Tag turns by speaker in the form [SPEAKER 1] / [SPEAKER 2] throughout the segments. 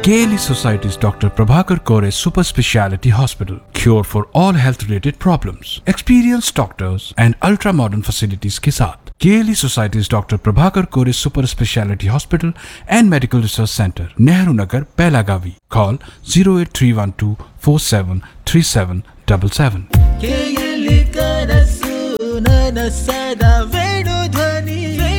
[SPEAKER 1] KLE Society's Dr. Prabhakar Kore Super Speciality Hospital. Cure for all health related problems. Experienced doctors and ultra modern facilities के साथ KLE Society's Dr. Prabhakar Kore Super Speciality Hospital and Medical Research Center, Nehru Nagar, Pelagavi. Call 08312 473777.
[SPEAKER 2] KLE ಕನಸು ನನಸದ ವೇಣು ಧ್ವನಿ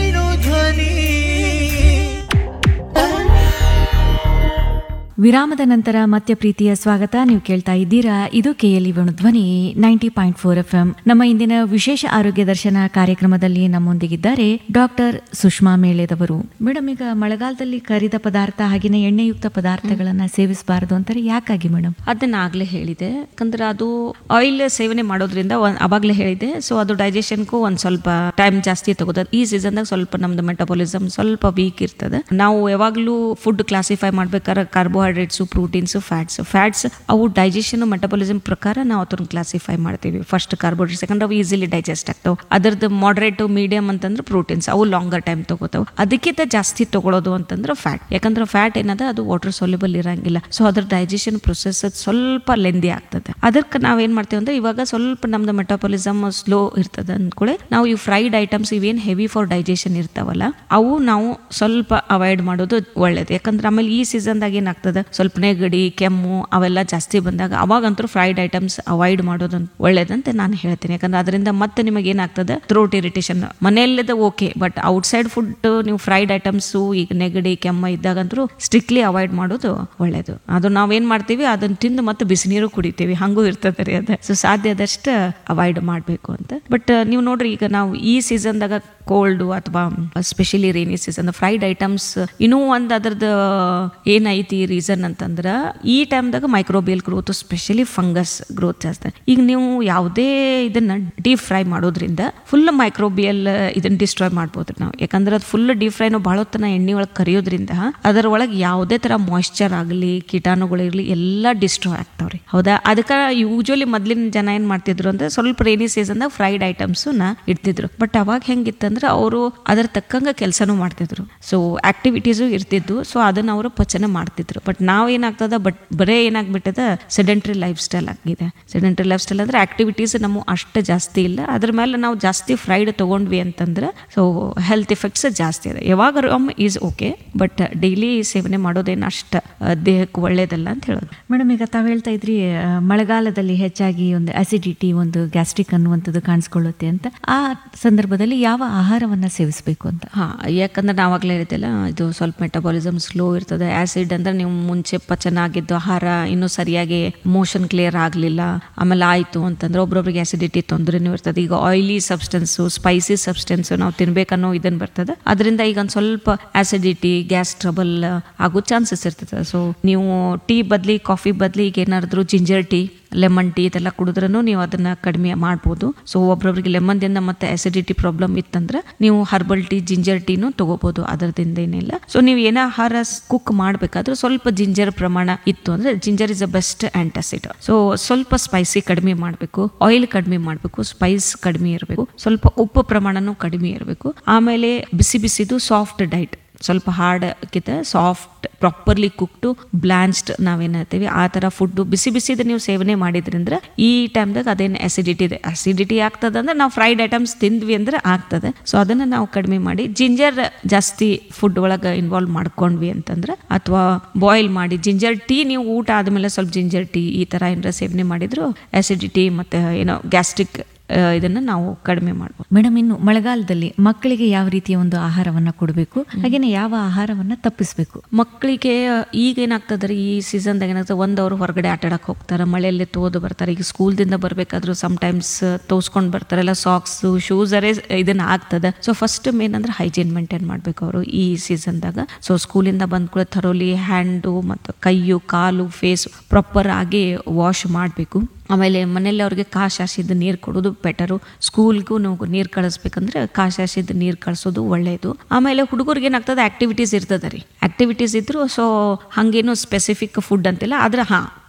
[SPEAKER 3] ವಿರಾಮದ ನಂತರ ಮತ್ತೆ ಪ್ರೀತಿಯ ಸ್ವಾಗತ. ನೀವು ಕೇಳ್ತಾ ಇದ್ದೀರಾ, ಇದು KLE ವೇಣುಧ್ವನಿ 90.4 FM. ನಮ್ಮ ಇಂದಿನ ವಿಶೇಷ ಆರೋಗ್ಯ ದರ್ಶನ ಕಾರ್ಯಕ್ರಮದಲ್ಲಿ ನಮ್ಮೊಂದಿಗಿದ್ದಾರೆ ಡಾಕ್ಟರ್ ಸುಷ್ಮಾ ಮೇಳೆದವರು. ಮೇಡಮ್, ಈಗ ಮಳೆಗಾಲದಲ್ಲಿ ಕರಿದ ಪದಾರ್ಥ ಹಾಗೆಯೇ ಎಣ್ಣೆಯುಕ್ತ ಪದಾರ್ಥಗಳನ್ನ ಸೇವಿಸಬಾರದು ಅಂತಾರೆ, ಯಾಕಾಗಿ ಮೇಡಮ್?
[SPEAKER 4] ಅದನ್ನ ಆಗ್ಲೇ ಹೇಳಿದೆ, ಯಾಕಂದ್ರೆ ಅದು ಆಯಿಲ್ ಸೇವನೆ ಮಾಡೋದ್ರಿಂದ ಅವಾಗ್ಲೇ ಹೇಳಿದೆ. ಸೊ ಅದು ಡೈಜೆಷನ್ಗೂ ಒಂದ್ ಸ್ವಲ್ಪ ಟೈಮ್ ಜಾಸ್ತಿ ತಗೋತದೆ. ಈ ಸೀಸನ್ದಾಗ ಸ್ವಲ್ಪ ನಮ್ದು ಮೆಟಬಾಲಿಸಮ್ ಸ್ವಲ್ಪ ವೀಕ್ ಇರ್ತದೆ. ನಾವು ಯಾವಾಗ್ಲೂ ಫುಡ್ ಕ್ಲಾಸಿಫೈ ಮಾಡ್ಬೇಕಾದ್ರೆ ಕಾರ್ಬೋಹೈಡ್ರೇಟ್ಸ್, ಪ್ರೋಟೀನ್ಸ್, ಫ್ಯಾಟ್ಸ್ ಅವು ಡೈಜೆಷನ್ ಮೆಟಬಾಲಿಸಮ್ ಪ್ರಕಾರ ನಾವು ಅದನ್ನ ಕ್ಲಾಸಿಫೈ ಮಾಡ್ತೀವಿ. ಫಸ್ಟ್ ಕಾರ್ಬೋಹೈಡ್ರೇಟ್ಸ್, ಯಾಕಂದ್ರೆ ಅವು ಈಸಿಲಿ ಡೈಜೆಸ್ಟ್ ಆಗ್ತಾವೆ. ಅದರದ್ದು ಮಾಡರೇಟ್, ಮೀಡಿಯಂ ಅಂತಂದ್ರೆ ಪ್ರೋಟೀನ್ಸ್, ಅವು ಲಾಂಗರ್ ಟೈಮ್ ತಗೋತಾವೆ. ಅದಕ್ಕಿಂತ ಜಾಸ್ತಿ ತಗೊಳ್ಳೋದು ಅಂತಂದ್ರೆ ಫ್ಯಾಟ್, ಯಾಕಂದ್ರೆ ಫ್ಯಾಟ್ ಏನದ ಅದು ವಾಟರ್ ಸೊಲ್ಯೂಬಲ್ ಇರಂಗಿಲ್ಲ. ಸೊ ಅದ್ರ ಡೈಜೆಷನ್ ಪ್ರೊಸೆಸ್ ಸ್ವಲ್ಪ ಲೆಂದಿ ಆಗ್ತದೆ. ಅದಕ್ಕೆ ನಾವೇನ್ ಮಾಡ್ತೀವಿ ಅಂದ್ರೆ, ಇವಾಗ ಸ್ವಲ್ಪ ನಮ್ದು ಮೆಟಬಾಲಿಸಮ್ ಸ್ಲೋ ಇರ್ತದೆ ಅಂದ್ಕೊಳ್ಳಿ, ನಾವು ಈ fried items ಇವೇನ್ heavy for digestion ಇರ್ತಾವಲ್ಲ, ಅವು ನಾವು ಸ್ವಲ್ಪ ಅವಾಯ್ಡ್ ಮಾಡೋದು ಒಳ್ಳೇದು. ಯಾಕಂದ್ರೆ ಆಮೇಲೆ ಈ ಸೀಸನ್ದಾಗ ಏನಾಗ್ತದೆ, ಸ್ವಲ್ಪ ನೆಗಡಿ, ಕೆಮ್ಮು ಅವೆಲ್ಲ ಜಾಸ್ತಿ ಬಂದಾಗ ಅವಾಗಂತೂ ಫ್ರೈಡ್ ಐಟಮ್ಸ್ ಅವಾಯ್ಡ್ ಮಾಡೋದು ಒಳ್ಳೇದಂತ ನಾನು ಹೇಳ್ತೀನಿ. ಯಾಕಂದ್ರೆ ಅದರಿಂದ ಮತ್ತೆ ನಿಮಗೆ ಏನಾಗ್ತದೆ, throat irritation. ಮನೆಯಲ್ಲದ okay, but outside food ನೀವು ಫ್ರೈಡ್ ಐಟಮ್ಸ್ ಈಗ ನೆಗಡಿ, ಕೆಮ್ಮ ಇದ್ದಾಗಂತೂ ಸ್ಟ್ರಿಕ್ಟ್ಲಿ ಅವಾಯ್ಡ್ ಮಾಡೋದು ಒಳ್ಳೇದು. ಅದು ನಾವೇನ್ ಮಾಡ್ತೀವಿ, ಅದನ್ನ ತಿಂದು ಮತ್ತೆ ಬಿಸಿನೀರು ಕುಡಿತೀವಿ, ಹಂಗೂ ಇರ್ತದೆ ರೀ ಅದು. ಸೊ ಸಾಧ್ಯ ಆದಷ್ಟು ಅವಾಯ್ಡ್ ಮಾಡಬೇಕು ಅಂತ. ಬಟ್ ನೀವು ನೋಡ್ರಿ, ಈಗ ನಾವು ಈ ಸೀಸನ್ದಾಗ ಕೋಲ್ಡ್ ಅಥವಾ specially rainy season fried items ಇನ್ನೂ ಒಂದು ಅದ್ರದ್ದು ಏನೈತಿ ರೀಸನ್ ಅಂತಂದ್ರ, ಈ ಟೈಮ್ದಾಗ microbial growth, specially fungus growth ಜಾಸ್ತಿ. ಈಗ ನೀವು ಯಾವುದೇ ಇದನ್ನ ಡೀಪ್ ಫ್ರೈ ಮಾಡೋದ್ರಿಂದ ಫುಲ್ ಮೈಕ್ರೋಬಿಯಲ್ ಇದನ್ನ ಡಿಸ್ಟ್ರಾಯ್ ಮಾಡ್ಬೋದ್ರಿ ನಾವು. ಯಾಕಂದ್ರೆ ಅದು ಫುಲ್ ಡೀಪ್ ಫ್ರೈ ನಾವು ಬಹಳ ಹೊತ್ತನ ಎಣ್ಣೆ ಒಳಗೆ ಕರಿಯೋದ್ರಿಂದ ಅದರೊಳಗೆ ಯಾವುದೇ ತರ ಮಾಯಿಶ್ಚರ್ ಆಗಲಿ, ಕೀಟಾಣುಗಳಿರ್ಲಿ ಎಲ್ಲ ಡಿಸ್ಟ್ರಾಯ್ ಆಗ್ತಾವ್ರಿ. ಹೌದಾ? ಅದಕ್ಕೆ ಯೂಶುವಲಿ ಮೊದ್ಲಿನ ಜನ ಏನ್ ಮಾಡ್ತಿದ್ರು ಅಂದ್ರೆ, ಸ್ವಲ್ಪ ರೇನಿ ಸೀಸನ್ದಾಗ ಫ್ರೈಡ್ ಐಟಮ್ಸ್ ನ ಇಡ್ತಿದ್ರು. ಬಟ್ ಅವಾಗ ಹೆಂಗಿತ್ತಂದ್ರೆ, ಅವರು ಅದರ ತಕ್ಕಂಗ ಕೆಲಸನೂ ಮಾಡ್ತಿದ್ರು, ಸೊ ಆಕ್ಟಿವಿಟೀಸು ಇರ್ತಿದ್ವು. ಸೊ ಅದನ್ನ ಅವರು ಪಚನ ಮಾಡ್ತಿದ್ರು. ಬಟ್ ನಾವ್ ಏನಾಗ್ತದ, ಬರೇ ಏನಾಗ್ಬಿಟ್ಟದ, ಸೆಡೆಂಟ್ರಿ ಲೈಫ್ ಸ್ಟೈಲ್ ಆಗಿದೆ. ಸೆಡೆಂಟ್ರಿ ಲೈಫ್ ಸ್ಟೈಲ್ ಅಂದ್ರೆ ಆಕ್ಟಿವಿಟೀಸ್ ನಮ್ಮ ಅಷ್ಟು ಜಾಸ್ತಿ ಇಲ್ಲ. ಅದ್ರ ಮೇಲೆ ನಾವು ಜಾಸ್ತಿ ಫ್ರೈಡ್ ತಗೊಂಡ್ವಿ ಅಂತಂದ್ರೆ ಸೊ ಹೆಲ್ತ್ ಎಫೆಕ್ಟ್ಸ್ ಜಾಸ್ತಿ ಇದೆ. ಯಾವಾಗ ಈಸ್ ಓಕೆ, ಬಟ್ ಡೈಲಿ ಸೇವನೆ ಮಾಡೋದೇನು ಅಷ್ಟ ದೇಹಕ್ಕೆ ಒಳ್ಳೇದಲ್ಲ ಅಂತ ಹೇಳೋದು.
[SPEAKER 3] ಮೇಡಮ್, ಈಗ ತಾವ್ ಹೇಳ್ತಾ ಇದ್ರಿ ಮಳೆಗಾಲದಲ್ಲಿ ಹೆಚ್ಚಾಗಿ ಒಂದು ಅಸಿಡಿಟಿ, ಒಂದು ಗ್ಯಾಸ್ಟ್ರಿಕ್ ಅನ್ನುವಂಥದ್ದು ಕಾಣಿಸ್ಕೊಳ್ಳುತ್ತೆ ಅಂತ. ಆ ಸಂದರ್ಭದಲ್ಲಿ ಯಾವ ಆಹಾರವನ್ನ ಸೇವಿಸಬೇಕು ಅಂತ?
[SPEAKER 4] ಯಾಕಂದ್ರೆ ನಾವಾಗ್ಲೇ ಹೇಳಿದ್ದೆಲ್ಲ, ಇದು ಸ್ವಲ್ಪ ಮೆಟಬಾಲಿಸಮ್ ಸ್ಲೋ ಇರ್ತದೆ. ಆಸಿಡ್ ಅಂದ್ರೆ ನೀವು ಮುಂಚೆ ಪಚನ ಆಗಿದ್ದು ಆಹಾರ ಇನ್ನೂ ಸರಿಯಾಗಿ ಮೋಷನ್ ಕ್ಲಿಯರ್ ಆಗಲಿಲ್ಲ, ಆಮೇಲೆ ಆಯಿತು ಅಂತಂದ್ರೆ ಒಬ್ರೊಬ್ರಿಗೆ ಆಸಿಡಿಟಿ ತೊಂದರೆನೂ ಇರ್ತದೆ. ಈಗ ಆಯಿಲಿ ಸಬ್ಸ್ಟೆನ್ಸು, ಸ್ಪೈಸಿ ಸಬ್ಸ್ಟೆನ್ಸು ನಾವು ತಿನ್ಬೇಕನ್ನೋ ಇದನ್ನು ಬರ್ತದೆ. ಅದರಿಂದ ಈಗ ಒಂದು ಸ್ವಲ್ಪ ಆಸಿಡಿಟಿ, ಗ್ಯಾಸ್ ಟ್ರಬಲ್ ಆಗೋ ಚಾನ್ಸಸ್ ಇರ್ತದೆ. ಸೊ ನೀವು ಟೀ ಬದಲಿ, ಕಾಫಿ ಬದಲಿ ಈಗ ಏನಾದ್ರು ಜಿಂಜರ್ ಟೀ, ಲೆಮನ್ ಟೀ ಇದೆಲ್ಲ ಕುಡಿದ್ರೂ ನೀವು ಅದನ್ನ ಕಡಿಮೆ ಮಾಡ್ಬೋದು. ಸೊ ಒಬ್ರೊಬ್ರಿಗೆ ಲೆಮನ್ದಿಂದ ಮತ್ತೆ ಆಸಿಡಿಟಿ ಪ್ರಾಬ್ಲಮ್ ಇತ್ತಂದ್ರೆ ನೀವು ಹರ್ಬಲ್ ಟೀ, ಜಿಂಜರ್ ಟೀನು ತಗೋಬಹುದು. ಅದರದಿಂದ ಏನಿಲ್ಲ. ಸೊ ನೀವು ಏನೋ ಆಹಾರ ಕುಕ್ ಮಾಡ್ಬೇಕಾದ್ರೆ ಸ್ವಲ್ಪ ಜಿಂಜರ್ ಪ್ರಮಾಣ ಇತ್ತು ಅಂದ್ರೆ, ginger is a best antacid. So ಸ್ವಲ್ಪ ಸ್ಪೈಸಿ ಕಡಿಮೆ ಮಾಡಬೇಕು, ಆಯಿಲ್ ಕಡಿಮೆ ಮಾಡಬೇಕು, ಸ್ಪೈಸ್ ಕಡಿಮೆ ಇರಬೇಕು, ಸ್ವಲ್ಪ ಉಪ್ಪು ಪ್ರಮಾಣನೂ ಕಡಿಮೆ ಇರಬೇಕು. ಆಮೇಲೆ ಬಿಸಿ ಬಿಸಿದು ಸಾಫ್ಟ್ ಡೈಟ್, ಸ್ವಲ್ಪ ಹಾರ್ಡ್ ಕಿಂತ ಸಾಫ್ಟ್, ಪ್ರಾಪರ್ಲಿ ಕುಕ್ಟು, ಬ್ಲಾಂಚ್ಡ್ ನಾವೇನ್ ಹೇಳ್ತೀವಿ ಆ ತರ ಫುಡ್ ಬಿಸಿ ಬಿಸಿದ ನೀವು ಸೇವನೆ ಮಾಡಿದ್ರಿಂದ ಈ ಟೈಮ್ದಾಗ ಅದೇನು ಅಸಿಡಿಟಿ ಆಗ್ತದೆ ಅಂದ್ರೆ, ನಾವು ಫ್ರೈಡ್ ಐಟಮ್ಸ್ ತಿಂದ್ವಿ ಅಂದ್ರೆ ಆಗ್ತದೆ. ಸೊ ಅದನ್ನ ನಾವು ಕಡಿಮೆ ಮಾಡಿ, ಜಿಂಜರ್ ಜಾಸ್ತಿ ಫುಡ್ ಒಳಗೆ ಇನ್ವಾಲ್ವ್ ಮಾಡ್ಕೊಂಡ್ವಿ ಅಂತಂದ್ರೆ, ಅಥವಾ ಬಾಯ್ಲ್ ಮಾಡಿ ಜಿಂಜರ್ ಟೀ, ನೀವು ಊಟ ಆದ್ಮೇಲೆ ಸ್ವಲ್ಪ ಜಿಂಜರ್ ಟೀ ಈ ತರ ಏನಾರ ಸೇವನೆ ಮಾಡಿದ್ರು ಅಸಿಡಿಟಿ ಮತ್ತೆ ಏನೋ ಗ್ಯಾಸ್ಟ್ರಿಕ್ ಇದನ್ನ ನಾವು ಕಡಿಮೆ ಮಾಡ್ಬೋದು.
[SPEAKER 3] ಮೇಡಮ್, ಇನ್ನು ಮಳೆಗಾಲದಲ್ಲಿ ಮಕ್ಕಳಿಗೆ ಯಾವ ರೀತಿಯ ಒಂದು ಆಹಾರವನ್ನ ಕೊಡಬೇಕು, ಹಾಗೇನೆ ಯಾವ ಆಹಾರವನ್ನ ತಪ್ಪಿಸ್ಬೇಕು?
[SPEAKER 4] ಮಕ್ಕಳಿಗೆ ಈಗ ಏನಾಗ್ತದ್ರಿ, ಈ ಸೀಸನ್ದಾಗ ಏನಾಗ್ತದೆ, ಅವರು ಹೊರಗಡೆ ಆಟಾಡಕ್ ಹೋಗ್ತಾರೆ, ಮಳೆಯಲ್ಲಿ ತೋದು ಬರ್ತಾರೆ. ಈಗ ಸ್ಕೂಲ್ದಿಂದ ಬರ್ಬೇಕಾದ್ರೂ ಸಮ್ಟೈಮ್ಸ್ ತೋಸ್ಕೊಂಡ್ ಬರ್ತಾರೆ, ಎಲ್ಲ ಸಾಕ್ಸ್, ಶೂಸ್ ಅರೇ ಇದನ್ನ ಆಗ್ತದೆ. ಸೊ ಫಸ್ಟ್ ಮೇನ್ ಅಂದ್ರೆ ಹೈಜೀನ್ ಮೇಂಟೈನ್ ಮಾಡ್ಬೇಕು ಅವರು ಈ ಸೀಸನ್ದಾಗ. ಸೊ ಸ್ಕೂಲಿಂದ ಬಂದ್ ಕೂಡ ಥರೋಲಿ ಹ್ಯಾಂಡು ಮತ್ತು ಕೈಯು, ಕಾಲು, ಫೇಸ್ ಪ್ರಾಪರ್ ಆಗಿ ವಾಶ್ ಮಾಡಬೇಕು. ಆಮೇಲೆ ಮನೇಲಿ ಅವ್ರಿಗೆ ಕಾಶಾಸಿದ ನೀರು ಕೊಡೋದು ಬೆಟರು. ಸ್ಕೂಲ್ಗೂ ನಾವು ನೀರು ಕಳಿಸ್ಬೇಕಂದ್ರೆ ಕಾಶಾಸಿದ ನೀರು ಕಳಿಸೋದು ಒಳ್ಳೆಯದು. ಆಮೇಲೆ ಹುಡುಗರಿಗೆ ಏನಾಗ್ತದೆ, ಆಕ್ಟಿವಿಟೀಸ್ ಇರ್ತದೆ ರೀ, ಆಕ್ಟಿವಿಟೀಸ್ ಇದ್ರು. ಸೊ ಹಂಗೇನು ಸ್ಪೆಸಿಫಿಕ್ ಫುಡ್ ಅಂತಿಲ್ಲ, ಆದ್ರೆ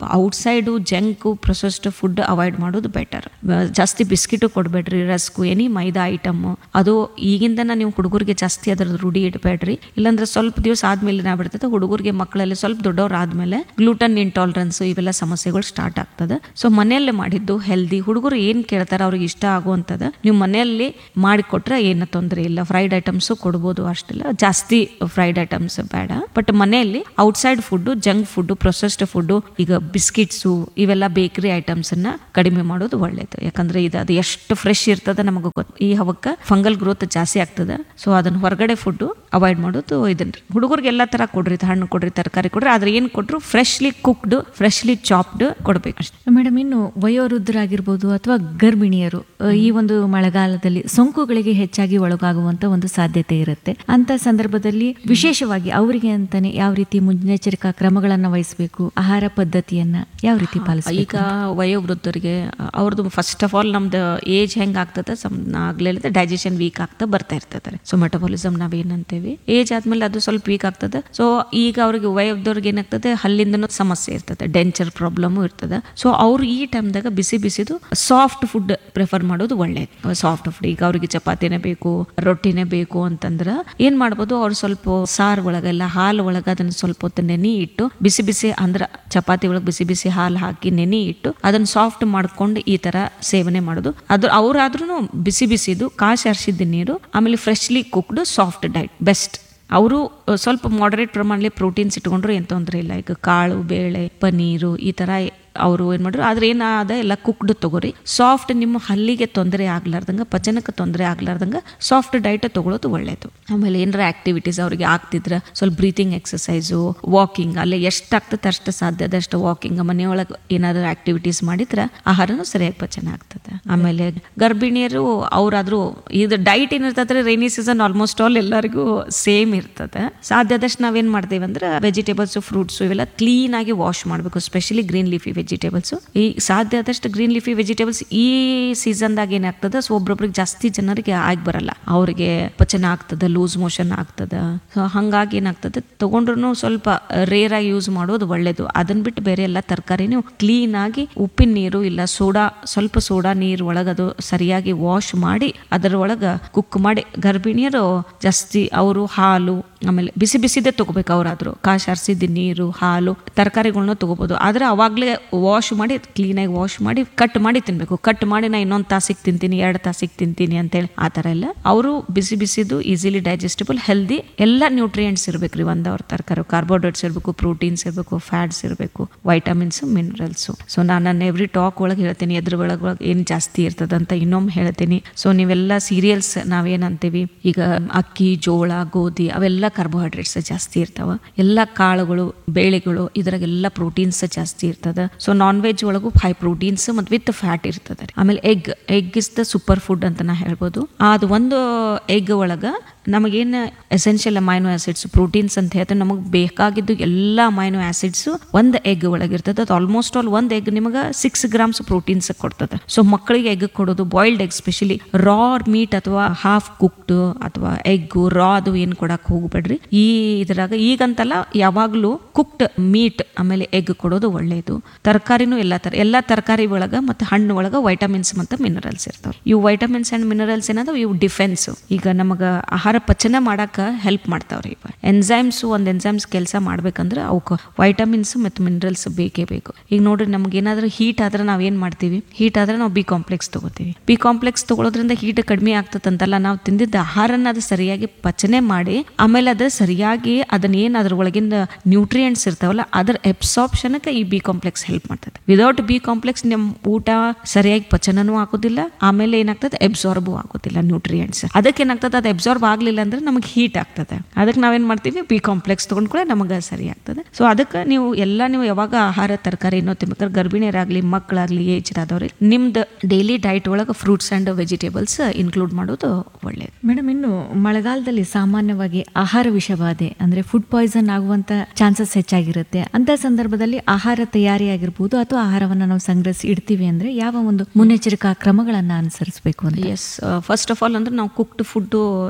[SPEAKER 4] outside junk processed food avoid ಮಾಡೋದು ಬೆಟರ್. ಜಾಸ್ತಿ ಬಿಸ್ಕಿಟು ಕೊಡಬೇಡ್ರಿ, ರಸ್ಕು, ಎನಿ ಮೈದಾ ಐಟಮ್. ಅದು ಈಗಿಂದನ ನೀವು ಹುಡುಗರಿಗೆ ಜಾಸ್ತಿ ಅದರ ರೂಢಿ ಇಡಬೇಡ್ರಿ. ಇಲ್ಲಾಂದ್ರೆ ಸ್ವಲ್ಪ ದಿವಸ ಆದ್ಮೇಲೆ ಏನಾಗ್ಬಿಡ್ತದೆ, ಹುಡುಗರಿಗೆ ಮಕ್ಕಳಲ್ಲಿ ಸ್ವಲ್ಪ ದೊಡ್ಡವ್ರು ಆದ್ಮೇಲೆ ಗ್ಲೂಟನ್ ಇಂಟಾಲರೆನ್ಸ್ ಇವೆಲ್ಲ ಸಮಸ್ಯೆಗಳು ಸ್ಟಾರ್ಟ್ ಆಗ್ತದೆ. ಸೊ ಮನೆಯಲ್ಲೇ ಮಾಡಿದ್ದು ಹೆಲ್ದಿ. ಹುಡುಗರು ಏನ್ ಕೇಳ್ತಾರೆ ಅವ್ರಿಗೆ ಇಷ್ಟ ಆಗುವಂಥದ್ದು ನೀವು ಮನೆಯಲ್ಲಿ ಮಾಡಿಕೊಟ್ರೆ ಏನು ತೊಂದರೆ ಇಲ್ಲ. ಫ್ರೈಡ್ ಐಟಮ್ಸ್ ಕೊಡ್ಬೋದು, ಅಷ್ಟಿಲ್ಲ ಜಾಸ್ತಿ ಫ್ರೈಡ್ ಐಟಮ್ಸ್ ಬೇಡ. ಬಟ್ ಮನೆಯಲ್ಲಿ outside food, junk food, processed food, ಈಗ ಬಿಸ್ಕಿಟ್ಸು ಇವೆಲ್ಲ ಬೇಕರಿ ಐಟಮ್ಸ್ ಅನ್ನ ಕಡಿಮೆ ಮಾಡೋದು ಒಳ್ಳೇದು. ಯಾಕಂದ್ರೆ ಅದು ಎಷ್ಟು ಫ್ರೆಶ್ ಇರ್ತದೆ ನಮಗೆ ಗೊತ್ತು. ಈ ಹವಕ್ಕ ಫಂಗಲ್ ಗ್ರೋತ್ ಜಾಸ್ತಿ ಆಗ್ತದೆ. ಸೊ ಅದನ್ನ ಹೊರಗಡೆ ಫುಡ್ ಅವಾಯ್ಡ್ ಮಾಡೋದು ಇದನ್ರಿ. ಹುಡುಗರಿಗೆ ಎಲ್ಲಾ ತರ ಕೊಡ್ರಿ, ಹಣ್ಣು ಕೊಡ್ರಿ, ತರಕಾರಿ ಕೊಡ್ರಿ, ಆದ್ರೆ ಏನ್ ಕೊಟ್ರು ಫ್ರೆಶ್ಲಿ ಕುಕ್ಡ್, ಫ್ರೆಶ್ಲಿ ಚಾಪ್ಡ್ ಕೊಡ್ಬೇಕು ಅಷ್ಟೇ.
[SPEAKER 3] ಮೇಡಮ್, ಇನ್ನು ವಯೋವೃದ್ಧರಾಗಿರ್ಬೋದು ಅಥವಾ ಗರ್ಭಿಣಿಯರು ಈ ಒಂದು ಮಳೆಗಾಲದಲ್ಲಿ ಸೋಂಕುಗಳಿಗೆ ಹೆಚ್ಚಾಗಿ ಒಳಗಾಗುವಂತ ಒಂದು ಸಾಧ್ಯತೆ ಇರುತ್ತೆ. ಅಂತ ಸಂದರ್ಭದಲ್ಲಿ ವಿಶೇಷವಾಗಿ ಅವರಿಗೆ ಅಂತಾನೆ ಯಾವ ರೀತಿ ಮುನ್ನೆಚ್ಚರಿಕಾ ಕ್ರಮಗಳನ್ನ ವಹಿಸಬೇಕು, ಆಹಾರ ಪದ್ಧತಿಯನ್ನ ಯಾವ ರೀತಿ ಪಾಲಿಸಬೇಕು?
[SPEAKER 4] ಈಗ ವಯೋವೃದ್ಧರಿಗೆ ಅವ್ರದ್ದು ಫಸ್ಟ್ ಆಫ್ ಆಲ್ ನಮ್ದು ಏಜ್ ಹೆಂಗ್ ಆಗ್ತದೆ, ಆಗ್ಲೇ ಡೈಜೆಷನ್ ವೀಕ್ ಆಗ್ತಾ ಬರ್ತಾ ಇರ್ತದೆ. ಸೊ ಮೆಟಬಾಲಿಸಮ್ ನಾವೇನಂತೇವಿ, ಏಜ್ ಆದ್ಮೇಲೆ ಅದು ಸ್ವಲ್ಪ ವೀಕ್ ಆಗ್ತದೆ. ಸೊ ಈಗ ಅವ್ರಿಗೆ ವಯೋವೃದ್ಧರಿಗೆ ಏನಾಗ್ತದೆ, ಹಲ್ಲಿಂದನೂ ಸಮಸ್ಯೆ ಇರ್ತದೆ, ಡೆಂಚರ್ ಪ್ರಾಬ್ಲಮ್ ಇರ್ತದೆ. ಸೊ ಅವ್ರು ಈ ಟೈಮ್ದಾಗ ಬಿಸಿದು ಸಾಫ್ಟ್ ಫುಡ್ ಪ್ರಿಫರ್ ಮಾಡೋದು ಒಳ್ಳೇದು. ಸಾಫ್ಟ್ ಫುಡ್, ಈಗ ಅವ್ರಿಗೆ ಚಪಾತಿನೇ ಬೇಕು, ರೊಟ್ಟಿನೇ ಬೇಕು ಅಂತಂದ್ರ ಏನ್ ಮಾಡ್ಬೋದು, ಅವ್ರು ಸ್ವಲ್ಪ ಸಾರು ಒಳಗೆಲ್ಲ ಹಾಲು ಒಳಗ ಅದನ್ನ ಸ್ವಲ್ಪ ಹೊತ್ತು ನೆನೆ ಇಟ್ಟು ಬಿಸಿ ಅಂದ್ರ ಚಪಾತಿ ಒಳಗೆ ಬಿಸಿ ಹಾಲು ಹಾಕಿ ನೆನೆ ಇಟ್ಟು ಅದನ್ನ ಸಾಫ್ಟ್ ಮಾಡ್ಕೊಂಡು ಈ ತರ ಸೇವನೆ ಮಾಡೋದು. ಅದು ಅವ್ರಾದ್ರೂ ಬಿಸಿದು ಕಾಶಿ ಹರಿಸಿದ ನೀರು, ಆಮೇಲೆ ಫ್ರೆಶ್ಲಿ ಕುಕ್ಡ್ ಸಾಫ್ಟ್ ಡೈಟ್ ಬೆಸ್ಟ್. ಅವರು ಸ್ವಲ್ಪ ಮಾಡರೇಟ್ ಪ್ರಮಾಣದಲ್ಲಿ ಪ್ರೋಟೀನ್ಸ್ ಇಟ್ಕೊಂಡ್ರು ಏನು ತೊಂದರೆ ಇಲ್ಲ. ಈಗ ಕಾಳು, ಬೇಳೆ, ಪನೀರು ಈ ತರ ಅವರು ಏನ್ ಮಾಡ್ರು, ಆದ್ರೆ ಏನಾದ ಎಲ್ಲ ಕುಕ್ಡ್ ತಗೋರಿ. ಸಾಫ್ಟ್ ನಿಮ್ಮ ಹಲ್ಲಿಗೆ ತೊಂದರೆ ಆಗ್ಲಾರ್ದಂಗ, ಪಚನಕ್ಕೆ ತೊಂದರೆ ಆಗ್ಲಾರ್ದಂಗ ಸಾಫ್ಟ್ ಡೈಟ್ ತಗೊಳ್ಳೋದು ಒಳ್ಳೇದು. ಆಮೇಲೆ ಏನಾರ ಆಕ್ಟಿವಿಟೀಸ್ ಅವ್ರಿಗೆ ಆಗ್ತಿದ್ರ ಸ್ವಲ್ಪ ಬ್ರೀತಿಂಗ್ ಎಕ್ಸಸೈಸು, ವಾಕಿಂಗ್, ಅಲ್ಲೇ ಎಷ್ಟು ಆಗ್ತದೆ ಅಷ್ಟು ಸಾಧ್ಯ ಆದಷ್ಟು ವಾಕಿಂಗ್, ಮನೆಯೊಳಗೆ ಏನಾದ್ರು ಆಕ್ಟಿವಿಟೀಸ್ ಮಾಡಿದ್ರೆ ಆಹಾರನೂ ಸರಿಯಾಗಿ ಪಚನ ಆಗ್ತದೆ. ಆಮೇಲೆ ಗರ್ಭಿಣಿಯರು ಅವ್ರಾದ್ರೂ ಇದು ಡೈಟ್ ಏನಿರ್ತದ್ರೆ ರೈನಿ ಸೀಸನ್ ಆಲ್ಮೋಸ್ಟ್ ಆಲ್ ಎಲ್ಲರಿಗೂ ಸೇಮ್ ಇರ್ತದೆ. ಸಾಧ್ಯ ಆದಷ್ಟು ನಾವೇನ್ ಮಾಡ್ತೇವೆ ಅಂದ್ರೆ ವೆಜಿಟೇಬಲ್ಸ್, ಫ್ರೂಟ್ಸ್ ಇವೆಲ್ಲ ಕ್ಲೀನ್ ಆಗಿ ವಾಶ್ ಮಾಡಬೇಕು. Specially green leafy vegetables. ಈ ಸಾಧ್ಯ ಆದಷ್ಟು ಗ್ರೀನ್ ಲೀಫಿ ವೆಜಿಟೇಬಲ್ಸ್ ಈ ಸೀಸನ್ದಾಗ ಏನಾಗ್ತದೆ, ಸೊ ಒಬ್ಬೊಬ್ರಿಗೆ ಜಾಸ್ತಿ ಜನರಿಗೆ ಆಗಿ ಬರಲ್ಲ, ಅವ್ರಿಗೆ ಪಚನ ಆಗ್ತದೆ, ಲೂಸ್ ಮೋಷನ್ ಆಗ್ತದೆ. ಹಂಗಾಗಿ ಏನಾಗ್ತದೆ, ತಗೊಂಡ್ರು ಸ್ವಲ್ಪ ರೇರ್ ಆಗಿ ಯೂಸ್ ಮಾಡೋದು ಒಳ್ಳೇದು. ಅದನ್ನ ಬಿಟ್ಟು ಬೇರೆ ಎಲ್ಲ ತರಕಾರಿ ನೀವು ಕ್ಲೀನ್ ಆಗಿ ಉಪ್ಪಿನ ನೀರು ಇಲ್ಲ ಸ್ವಲ್ಪ ಸೋಡಾ ನೀರು ಒಳಗದು ಸರಿಯಾಗಿ ವಾಶ್ ಮಾಡಿ ಅದರ ಒಳಗ ಕುಕ್ ಮಾಡಿ. ಗರ್ಭಿಣಿಯರು ಜಾಸ್ತಿ ಅವರು ಹಾಲು, ಆಮೇಲೆ ಬಿಸಿದೇ ತಗೋಬೇಕು. ಅವರಾದ್ರು ಕಾಶಿ ಹರಿಸಿದ ನೀರು, ಹಾಲು, ತರಕಾರಿಗಳನ್ನ ತಗೋಬಹುದು. ಆದ್ರೆ ಅವಾಗ್ಲೇ ವಾಶ್ ಮಾಡಿ ಕ್ಲೀನಾಗಿ ವಾಶ್ ಮಾಡಿ ಕಟ್ ಮಾಡಿ ತಿನ್ಬೇಕು. ಕಟ್ ಮಾಡಿ ನಾ ಇನ್ನೊಂದು ತಾಸಿಗೆ ತಿಂತೀನಿ, 2 ತಾಸಿಗೆ ತಿಂತೀನಿ ಅಂತೇಳಿ ಆ ತರ ಎಲ್ಲ. ಅವರು ಬಿಸಿದು ಈಸಿಲಿ ಡೈಜೆಸ್ಟಿಬಲ್ ಹೆಲ್ದಿ ಎಲ್ಲ ನ್ಯೂಟ್ರಿಯೆಂಟ್ಸ್ ಇರ್ಬೇಕ್ರಿ. ಅವ್ರ ತರಕಾರಿ ಕಾರ್ಬೋಹೈಡ್ರೇಟ್ಸ್ ಇರಬೇಕು, ಪ್ರೋಟೀನ್ಸ್ ಇರಬೇಕು, ಫ್ಯಾಟ್ಸ್ ಇರಬೇಕು, ವೈಟಮಿನ್ಸ್, ಮಿನರಲ್ಸ್. ಸೊ ನಾನು ಎವ್ರಿ ಟಾಕ್ ಒಳಗೆ ಹೇಳ್ತೀನಿ ಎದ್ರ ಒಳಗೆ ಏನ್ ಜಾಸ್ತಿ ಇರ್ತದಂತ ಇನ್ನೊಮ್ಮೆ ಹೇಳ್ತೀನಿ. ಸೊ ನೀವೆಲ್ಲ ಸೀರಿಯಲ್ಸ್ ನಾವೇನಂತೀವಿ, ಈಗ ಅಕ್ಕಿ, ಜೋಳ, ಗೋಧಿ ಅವೆಲ್ಲ ಕಾರ್ಬೋಹೈಡ್ರೇಟ್ಸ್ ಜಾಸ್ತಿ ಇರ್ತಾವ. ಎಲ್ಲ ಕಾಳುಗಳು, ಬೇಳೆಗಳು ಇದ್ರಾಗೆಲ್ಲ ಪ್ರೋಟೀನ್ಸ್ ಜಾಸ್ತಿ ಇರ್ತದೆ. ಸೊ ನಾನ್ ವೆಜ್ ಒಳಗೂ ಹೈ ಪ್ರೋಟೀನ್ಸ್ ಮತ್ತು ವಿತ್ ಫ್ಯಾಟ್ ಇರ್ತದೆ. ಆಮೇಲೆ egg is the super food ಅಂತ ನಾ ಹೇಳ್ಬೋದು. ಅದು ಒಂದು ಎಗ್ ಒಳಗ ನಮಗೇನು ಎಸೆನ್ಷಿಯಲ್ ಅಮೈನೋ ಆಸಿಡ್ಸ್, ಪ್ರೋಟೀನ್ಸ್ ಅಂತ ಹೇಳ್ತಾರೆ, ನಮಗೆ ಬೇಕಾಗಿದ್ದು ಎಲ್ಲ ಅಮೈನೋ ಆಸಿಡ್ಸ್ ಒಂದು ಎಗ್ ಒಳಗಿರ್ತದೆ. ಅದು ಆಲ್ಮೋಸ್ಟ್ ಆಲ್ ಒಂದು ಎಗ್ ನಿಮಗೆ 6 grams ಪ್ರೋಟೀನ್ಸ್ ಕೊಡ್ತದೆ. ಸೊ ಮಕ್ಕಳಿಗೆ ಎಗ್ ಕೊಡೋದು, ಬಾಯ್ಲ್ಡ್ ಎಗ್ ಸ್ಪೆಷಲಿ ರಾ ಮೀಟ್ ಅಥವಾ ಹಾಫ್ ಕುಕ್ಡ್ ಅಥವಾ ಎಗ್ ರಾ ಅದು ಏನು ಕೊಡಕ್ ಹೋಗ್ಬೇಡ್ರಿ. ಈ ಇದ್ರಾಗ ಈಗಂತಲ್ಲ ಯಾವಾಗ್ಲೂ ಕುಕ್ಡ್ ಮೀಟ್ ಆಮೇಲೆ ಎಗ್ ಕೊಡೋದು ಒಳ್ಳೇದು. ತರಕಾರಿನೂ ಎಲ್ಲ ತರಕಾರಿ ಒಳಗ ಮತ್ತು ಹಣ್ಣು ಒಳಗ ವೈಟಮಿನ್ಸ್ ಮತ್ತು ಮಿನರಲ್ಸ್ ಇರ್ತಾವೆ. ಇವು ವೈಟಮಿನ್ಸ್ ಅಂಡ್ ಮಿನರಲ್ಸ್ ಏನಾದ್ರು ಇವು ಡಿಫೆನ್ಸ್. ಈಗ ನಮಗ ಆಹಾರ ಪಚನ ಮಾಡಾಕ ಹೆಲ್ಪ್ ಮಾಡ್ತಾವ್ರಿ. ಎನ್ಸೈಮ್ಸ್ ಕೆಲಸ ಮಾಡ್ಬೇಕಂದ್ರೆ ಅವಕ್ಕೆ ವೈಟಮಿನ್ಸ್ ಮತ್ತು ಮಿನರಲ್ಸ್ ಬೇಕೇ ಬೇಕು. ಈಗ ನೋಡ್ರಿ, ನಮ್ಗೆ ಏನಾದ್ರೂ ಹೀಟ್ ಆದ್ರೆ ನಾವ್ ಏನ್ ಮಾಡ್ತೀವಿ, ಹೀಟ್ ಆದ್ರೆ ನಾವು ಬಿ ಕಾಂಪ್ಲೆಕ್ಸ್ ತಗೋತೀವಿ. ಬಿ ಕಾಂಪ್ಲೆಕ್ಸ್ ತಗೊಳೋದ್ರಿಂದ ಹೀಟ್ ಕಡಿಮೆ ಆಗ್ತದಂತಲ್ಲ, ನಾವು ತಿಂದಿದ್ದ ಆಹಾರನ ಅದು ಸರಿಯಾಗಿ ಪಚನೆ ಮಾಡಿ ಆಮೇಲೆ ಅದು ಸರಿಯಾಗಿ ಅದನ್ನ ಏನ್ ಅದ್ರ ಒಳಗಿಂದ ನ್ಯೂಟ್ರಿಯೆಂಟ್ಸ್ ಇರ್ತಾವಲ್ಲ ಅದರ ಅಬ್ಸಾರ್ಪ್ಷನ್ಗೆ ಈ ಬಿ ಕಾಂಪ್ಲೆಕ್ಸ್ ಹೆಲ್ಪ್ ಮಾಡ್ತದೆ. ವಿದೌಟ್ ಬಿ ಕಾಂಪ್ಲೆಕ್ಸ್ ನಿಮ್ ಊಟ ಸರಿಯಾಗಿ ಪಚನನೂ ಆಗೋದಿಲ್ಲ, ಆಮೇಲೆ ಏನಾಗ್ತದೆ ಅಬ್ಸಾರ್ಬ್ ಆಗೋದಿಲ್ಲ ನ್ಯೂಟ್ರಿಯೆಂಟ್ಸ್. ಅದಕ್ಕೆ ಏನಾಗ್ತದೆ, ಅದು ಅಬ್ಸಾರ್ಬ್ ಆಗ್ಲಿಲ್ಲ ಅಂದ್ರೆ ನಮಗೆ ಹೀಟ್ ಆಗ್ತದೆ. ಅದಕ್ಕೆ ನಾವೇನ್ ಮಾಡ್ತೀವಿ, ಬಿ ಕಾಂಪ್ಲೆಕ್ಸ್ ತಗೊಂಡ್ ಕೂಡ ನಮಗೆ ಸರಿ ಆಗ್ತದೆ. ಸೊ ಅದಕ್ಕೆ ನೀವು ಯಾವಾಗ ಆಹಾರ ತರಕಾರಿ ಏನೋ ತಿನ್ಬೇಕಾದ್ರೆ ಗರ್ಭಿಣಿಯರಾಗ್ಲಿ, ಮಕ್ಕಳಾಗ್ಲಿ, ಏಜ್ ಆದವ್ರಿಗೆ ನಿಮ್ದು ಡೈಲಿ ಡೈಟ್ ಒಳಗೆ ಫ್ರೂಟ್ಸ್ ಅಂಡ್ ವೆಜಿಟೇಬಲ್ಸ್ ಇನ್ಕ್ಲೂಡ್ ಮಾಡೋದು ಒಳ್ಳೇದು.
[SPEAKER 3] ಮೇಡಮ್, ಇನ್ನು ಮಳೆಗಾಲದಲ್ಲಿ ಸಾಮಾನ್ಯವಾಗಿ ಆಹಾರ ವಿಷಬಾಧೆ ಅಂದ್ರೆ ಫುಡ್ ಪಾಯ್ಸನ್ ಆಗುವಂತ ಚಾನ್ಸಸ್ ಹೆಚ್ಚಾಗಿರುತ್ತೆ. ಅಂತ ಸಂದರ್ಭದಲ್ಲಿ ಆಹಾರ ತಯಾರಿ ಆಗಿರ್ಬೋದು ಅಥವಾ ಆಹಾರವನ್ನ ನಾವು ಸಂಗ್ರಹಿಸಿ ಇಡ್ತೀವಿ ಅಂದ್ರೆ ಯಾವ ಒಂದು ಮುನ್ನೆಚ್ಚರಿಕಾ ಕ್ರಮಗಳನ್ನ ಅನುಸರಿಸಬೇಕು ಅಂತ?
[SPEAKER 4] ಎಸ್, ಫಸ್ಟ್ ಆಫ್ ಆಲ್ ಅಂದ್ರೆ ನಾವು ಕುಕ್ಡ್ ಫುಡ್ ಸ್ಟೋರ್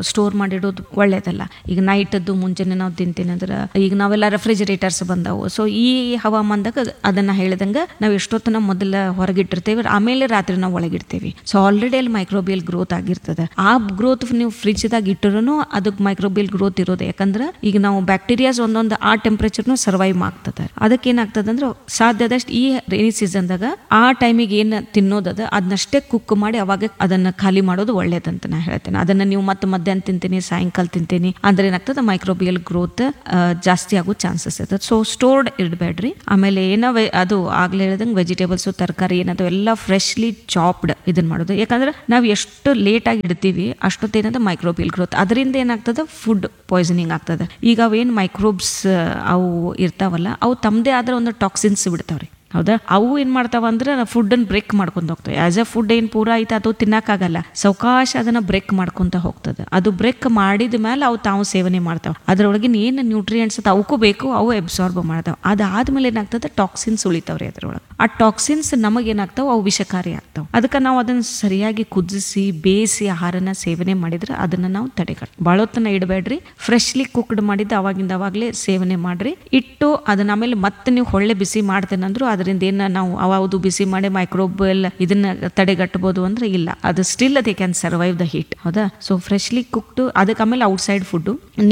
[SPEAKER 4] ಮಾಡಿಡೋದು ಒಳ್ಳೇದಲ್ಲ. ಈಗ ನೈಟದ್ದು ಮುಂಚೆನೆ ನಾವು ತಿಂತೀನಿ ಅಂದ್ರೆ ಈಗ ನಾವೆಲ್ಲ ರೆಫ್ರಿಜರೇಟರ್ಸ್ ಬಂದವು. ಸೊ ಈ ಹವಾಮಾನದಾಗ ಅದನ್ನ ಹೇಳಿದಂಗೆ ನಾವು ಎಷ್ಟೊತ್ತನ ಮೊದಲ ಹೊರಗಿಟ್ಟಿರ್ತೇವೆ, ಆಮೇಲೆ ರಾತ್ರಿ ನಾವು ಒಳಗಿಡ್ತೇವೆ. ಸೊ ಆಲ್ರೆಡಿ ಅಲ್ಲಿ ಮೈಕ್ರೋಬಿಯಲ್ ಗ್ರೋತ್ ಆಗಿರ್ತದೆ. ಆ ಗ್ರೋತ್ ನೀವು ಫ್ರಿಜ್ದಾಗ ಇಟ್ಟರೂ ಅದಕ್ಕೆ ಮೈಕ್ರೋಬಿಯಲ್ ಗ್ರೋತ್ ಇರೋದು. ಯಾಕಂದ್ರೆ ಈಗ ನಾವು ಬ್ಯಾಕ್ಟೀರಿಯಾಸ್ ಒಂದೊಂದು ಆ ಟೆಂಪರೇಚರ್ನು ಸರ್ವೈವ್ ಆಗ್ತದೆ. ಅದಕ್ಕೆ ಏನಾಗ್ತದೆ ಅಂದ್ರೆ ಸಾಧ್ಯದಷ್ಟು ಈ ರೈನಿ ಸೀಸನ್ದಾಗ ಆ ಟೈಮಿಗೆ ಏನು ತಿನ್ನೋದದ ಅದನ್ನಷ್ಟೇ ಕುಕ್ ಮಾಡಿ ಅವಾಗ ಅದನ್ನ ಖಾಲಿ ಮಾಡೋದು ಒಳ್ಳೇದಂತ ನಾ ಹೇಳ್ತೇನೆ. ಅದನ್ನ ನೀವು ಮತ್ತೆ ಮಧ್ಯಾಹ್ನ ತಿಂತೀನಿ, ಸಾಯಂಕಾಲ ತಿಂತೀನಿ ಅಂದ್ರೆ ಏನಾಗ್ತದೆ ಮೈಕ್ರೋಬಿಯಲ್ ಗ್ರೋತ್ ಜಾಸ್ತಿ ಆಗೋ ಚಾನ್ಸಸ್ ಇರ್ತದೆ. So stored ಇಡಬೇಡ್ರಿ. ಆಮೇಲೆ ಏನೋ ಅದು ಆಗ್ಲೇ ಹೇಳ್ದಂಗೆ ವೆಜಿಟೇಬಲ್ಸ್ ತರಕಾರಿ ಏನದು ಎಲ್ಲ ಫ್ರೆಶ್ಲಿ ಚಾಪ್ಡ್ ಇದನ್ನ ಮಾಡೋದು. ಯಾಕಂದ್ರೆ ನಾವು ಎಷ್ಟು ಲೇಟ್ ಆಗಿ ಇಡ್ತೀವಿ ಅಷ್ಟೊತ್ತೇನದ ಮೈಕ್ರೋಬಿಯಲ್ ಗ್ರೋತ್, ಅದರಿಂದ ಏನಾಗ್ತದೆ ಫುಡ್ ಪಾಯ್ಸನಿಂಗ್ ಆಗ್ತದೆ. ಈಗ ಅವೇನು ಮೈಕ್ರೋಬ್ಸ್ ಅವು ಇರ್ತಾವಲ್ಲ ಅವು ತಮ್ಮದೇ ಆದ್ರೆ ಒಂದು ಟಾಕ್ಸಿನ್ಸ್ ಬಿಡ್ತಾವ್ರಿ. ಹೌದಾ, ಅವು ಏನ್ ಮಾಡ್ತಾವ ಅಂದ್ರೆ ಫುಡ್ ಅನ್ನು ಬ್ರೇಕ್ ಮಾಡ್ಕೊಂತ ಹೋಗ್ತವೆ. ಆಸ್ ಎ ಫುಡ್ ಏನ್ ಪೂರಾ ಐತೆ ಅದು ತಿನ್ನಕ್ಕಾಗಲ್ಲ, ಸಾವಕಾಶ ಅದನ್ನ ಬ್ರೇಕ್ ಮಾಡ್ಕೊಂತ ಹೋಗ್ತದೆ. ಅದು ಬ್ರೇಕ್ ಮಾಡಿದ ಮೇಲೆ ಅವು ತಾವು ಸೇವನೆ ಮಾಡ್ತಾವ. ಅದ್ರೊಳಗಿನ ಏನು ನ್ಯೂಟ್ರಿಯೆಂಟ್ಸ್ ಅದ ಅವಕ್ಕೂ ಬೇಕು, ಅವು ಅಬ್ಸಾರ್ಬ್ ಮಾಡ್ತಾವ. ಅದಾದ್ಮೇಲೆ ಏನಾಗ್ತದೆ ಟಾಕ್ಸಿನ್ಸ್ ಉಳಿತಾವ್ರಿ ಅದ್ರೊಳಗೆ. ಆ ಟಾಕ್ಸಿನ್ಸ್ ನಮಗೇನಾಗ್ತಾವ ಅವು ವಿಷಕಾರಿ ಆಗ್ತಾವ. ಅದಕ್ಕೆ ನಾವು ಅದನ್ನ ಸರಿಯಾಗಿ ಕುದಿಸಿ ಬೇಯಿಸಿ ಆಹಾರನ ಸೇವನೆ ಮಾಡಿದ್ರೆ ಅದನ್ನ ನಾವು ತಡೆಗಟ್ಟ. ಬಾಳೊತ್ತನ ಇಡಬೇಡ್ರಿ. ಫ್ರೆಶ್ಲಿ ಕುಕ್ಡ್ ಮಾಡಿದ್ದು ಅವಾಗಿಂದ ಅವಾಗಲೇ ಸೇವನೆ ಮಾಡ್ರಿ. ಇಟ್ಟು ಅದನ್ನ ಆಮೇಲೆ ಮತ್ತೆ ನೀವು ಹೊಳ್ಳೆ ಬಿಸಿ ಮಾಡ್ತೇನಂದ್ರು ಅದರಿಂದ ಏನ ನಾವು ಅವಾವುದು ಬಿಸಿ ಮಾಡಿ ಮೈಕ್ರೋಬಲ್ ಇದನ್ನ ತಡೆಗಟ್ಟಬಹುದು ಅಂದ್ರೆ ಇಲ್ಲ, ಅದು still they can survive the heat. ಹೌದಾ, ಸೊ ಫ್ರೆಶ್ಲಿ ಕುಕ್ಡ್. ಅದಕ್ಕೆ ಆಮೇಲೆ ಔಟ್ಸೈಡ್ ಫುಡ್,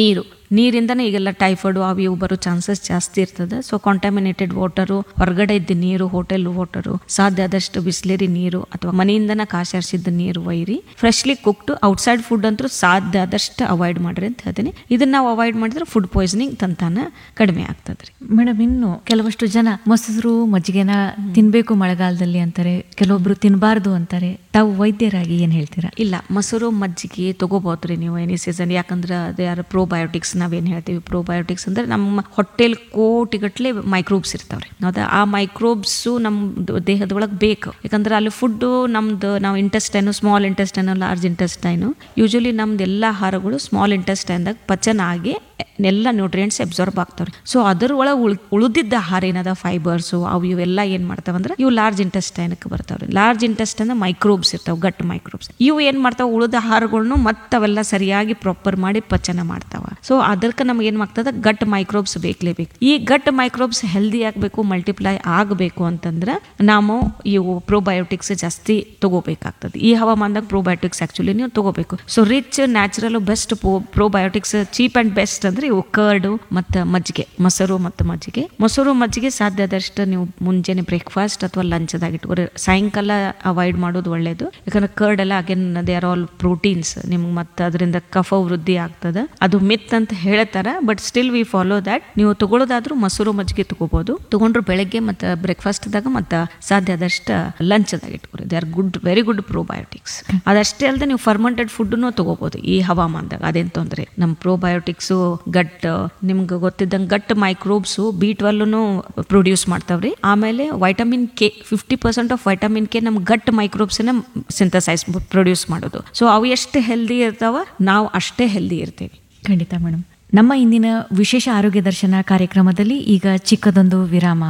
[SPEAKER 4] ನೀರಿಂದನೇ ಈಗೆಲ್ಲ ಟೈಫಾಯ್ಡ್ ಅವು ಇವು ಬರೋ ಚಾನ್ಸಸ್ ಜಾಸ್ತಿ ಇರ್ತದೆ. ಸೊ ಕಾಂಟಾಮಿನೇಟೆಡ್ ವಾಟರು, ಹೊರಗಡೆ ಇದ್ದ ನೀರು, ಹೋಟೆಲ್ ವಾಟರು, ಸಾಧ್ಯ ಆದಷ್ಟು ಬಿಸ್ಲೇರಿ ನೀರು ಅಥವಾ ಮನೆಯಿಂದನ ಕಾಶಾರಿಸಿದ ನೀರು ಒಯ್ಯಿರಿ. ಫ್ರೆಶ್ಲಿ ಕುಕ್ಡ್ ಔಟ್ಸೈಡ್ ಫುಡ್ ಅಂತೂ ಸಾಧ್ಯ ಆದಷ್ಟು ಅವಾಯ್ಡ್ ಮಾಡ್ರಿ ಅಂತ ಹೇಳ್ತೀನಿ. ಇದನ್ನ ನಾವು ಅವಾಯ್ಡ್ ಮಾಡಿದ್ರೆ ಫುಡ್ ಪಾಯ್ಸನಿಂಗ್ ತಂತಾನ ಕಡಿಮೆ ಆಗ್ತದ್ರಿ.
[SPEAKER 3] ಮೇಡಮ್, ಇನ್ನು ಕೆಲವಷ್ಟು ಜನ ಮೊಸರು ಮಜ್ಜಿಗೆನ ತಿನ್ಬೇಕು ಮಳೆಗಾಲದಲ್ಲಿ ಅಂತಾರೆ, ಕೆಲವೊಬ್ರು ತಿನ್ನಬಾರ್ದು ಅಂತಾರೆ. ತಾವು ವೈದ್ಯರಾಗಿ ಏನ್ ಹೇಳ್ತೀರಾ?
[SPEAKER 4] ಇಲ್ಲ, ಮೊಸರು ಮಜ್ಜಿಗೆ ತಗೋಬಹುದ್ರಿ ನೀವು ಎನಿ ಸೀಸನ್. ಯಾಕಂದ್ರೆ ಅದೇ ಯಾರು ಪ್ರೋಬಯೋಟಿಕ್ಸ್ ನಾವೇನ್ ಹೇಳ್ತೀವಿ, ಪ್ರೋಬಯೋಟಿಕ್ಸ್ ಅಂದ್ರೆ ನಮ್ಮ ಹೊಟ್ಟೆಲ್ ಕೋಟಿಗಟ್ಲೆ ಮೈಕ್ರೋಬ್ಸ್ ಇರ್ತಾವ್ರಿ. ಹೌದಾ, ಆ ಮೈಕ್ರೋಬ್ಸ್ ನಮ್ಮ ದೇಹದೊಳಗೆ ಬೇಕು. ಯಾಕಂದ್ರೆ ಅಲ್ಲಿ ಫುಡ್ ನಮ್ದು ನಾವು intestine, small intestine, large intestine, usually ನಮ್ದು ಎಲ್ಲ ಆಹಾರಗಳು ಸ್ಮಾಲ್ ಇಂಟೆಸ್ಟೈನ್ದಾಗ ಪಚನ ಆಗಿ ಎಲ್ಲ ನ್ಯೂಟ್ರಿಯೆಂಟ್ಸ್ ಅಬ್ಸಾರ್ಬ್ ಆಗ್ತಾವ್ರಿ. ಸೊ ಅದ್ರ ಒಳಗೆ ಉಳಿದಿದ್ದ ಆಹಾರ ಏನದ ಫೈಬರ್ಸು ಅವು ಇವೆಲ್ಲ ಏನ್ ಮಾಡ್ತಾವಂದ್ರೆ ಇವು ಲಾರ್ಜ್ ಇಂಟೆಸ್ಟೈನ್ಗೆ ಬರ್ತಾವ್ರಿ. ಲಾರ್ಜ್ ಇಂಟೆಸ್ಟೈನ್ ಮೈಕ್ರೋಬ್ಸ್ ಇರ್ತಾವ, ಗಟ್ ಮೈಕ್ರೋಬ್ಸ್. ಇವು ಏನ್ ಮಾಡ್ತಾವ, ಉಳಿದ ಆಹಾರಗಳನ್ನು ಮತ್ತವೆಲ್ಲ ಸರಿಯಾಗಿ ಪ್ರಾಪರ್ ಮಾಡಿ ಪಚನ ಮಾಡ್ತಾವ. ಸೊ ಅದಕ್ಕೆ ನಮ್ಗೆ ಏನ್ ಆಗ್ತದ, ಗಟ್ ಮೈಕ್ರೋಬ್ಸ್ ಬೇಕಲೇಬೇಕು. ಈ ಗಟ್ ಮೈಕ್ರೋಬ್ಸ್ ಹೆಲ್ದಿ ಆಗಬೇಕು, ಮಲ್ಟಿಪ್ಲೈ ಆಗಬೇಕು ಅಂತಂದ್ರೆ ನಾವು ಇವು ಪ್ರೋಬಯೋಟಿಕ್ಸ್ ಜಾಸ್ತಿ ತಗೋಬೇಕಾಗ್ತದೆ. ಈ ಹವಾಮಾನದಾಗ ಪ್ರೋಬಯೋಟಿಕ್ಸ್ ಆಕ್ಚುಲಿ ನೀವು ತಗೋಬೇಕು. So rich natural best probiotics cheap and best ಅಂದ್ರೆ ಇವು ಕರ್ಡು ಮತ್ತು ಮಜ್ಜಿಗೆ, ಮೊಸರು ಮತ್ತು ಮಜ್ಜಿಗೆ. ಮೊಸರು ಮಜ್ಜಿಗೆ ಸಾಧ್ಯ ಆದಷ್ಟು ನೀವು ಮುಂಜಾನೆ ಬ್ರೇಕ್ಫಾಸ್ಟ್ ಅಥವಾ ಲಂಚ್ದಾಗ ಇಟ್ಕೊರಿ. ಸಾಯಂಕಾಲ ಅವಾಯ್ಡ್ ಮಾಡೋದು ಒಳ್ಳೇದು. ಯಾಕಂದ್ರೆ ಕರ್ಡ್ ಎಲ್ಲ again they are all proteins, ನಿಮ್ಗೆ ಮತ್ತೆ ಅದರಿಂದ ಕಫ ವೃದ್ಧಿ ಆಗ್ತದೆ. ಅದು ಮಿತ್ ಅಂತ ಹೇಳ್ತಾರ, but still we follow that. ನೀವು ತಗೊಳ್ಳೋದಾದ್ರೂ ಮೊಸರು ಮಜ್ಜಿಗೆ ತಗೋಬಹುದು. ತಗೊಂಡ್ರು ಬೆಳಗ್ಗೆ ಮತ್ತು ಬ್ರೇಕ್ಫಾಸ್ಟ್ದಾಗ ಮತ್ತು ಸಾಧ್ಯ ಆದಷ್ಟು ಲಂಚ್ದಾಗ ಇಟ್ಕೊರಿ. They are good, very good probiotics. ಅದಷ್ಟೇ ಅಲ್ಲದೆ ನೀವು ಫರ್ಮೆಂಟೆಡ್ ಫುಡ್ನು ತಗೋಬಹುದು ಈ ಹವಾಮಾನದಾಗ. ಅದೇನ್ ತೊಂದ್ರೆ, ನಮ್ಮ ಪ್ರೋಬಯೋಟಿಕ್ಸ್ ಗಟ್ ನಿಮ್ಗೆ ಗೊತ್ತಿದ್ದಂಗೆ ಗಟ್ ಮೈಕ್ರೋಬ್ಸು B12 ಪ್ರೊಡ್ಯೂಸ್ ಮಾಡ್ತಾವ್ರಿ. ಆಮೇಲೆ vitamin K, 50% of vitamin K ನಮ್ಮ ಗಟ್ ಮೈಕ್ರೋಬ್ಸ್ನ ಸಿಂಥಸೈಸ್ ಪ್ರೊಡ್ಯೂಸ್ ಮಾಡೋದು. ಸೊ ಅವು ಎಷ್ಟು ಹೆಲ್ದಿ ಇರ್ತಾವ, ನಾವು ಅಷ್ಟೇ ಹೆಲ್ದಿ ಇರ್ತೀವಿ.
[SPEAKER 3] ಖಂಡಿತ ಮೇಡಮ್. ನಮ್ಮ ಇಂದಿನ ವಿಶೇಷ ಆರೋಗ್ಯ ದರ್ಶನ ಕಾರ್ಯಕ್ರಮದಲ್ಲಿ ಈಗ ಚಿಕ್ಕದೊಂದು ವಿರಾಮ.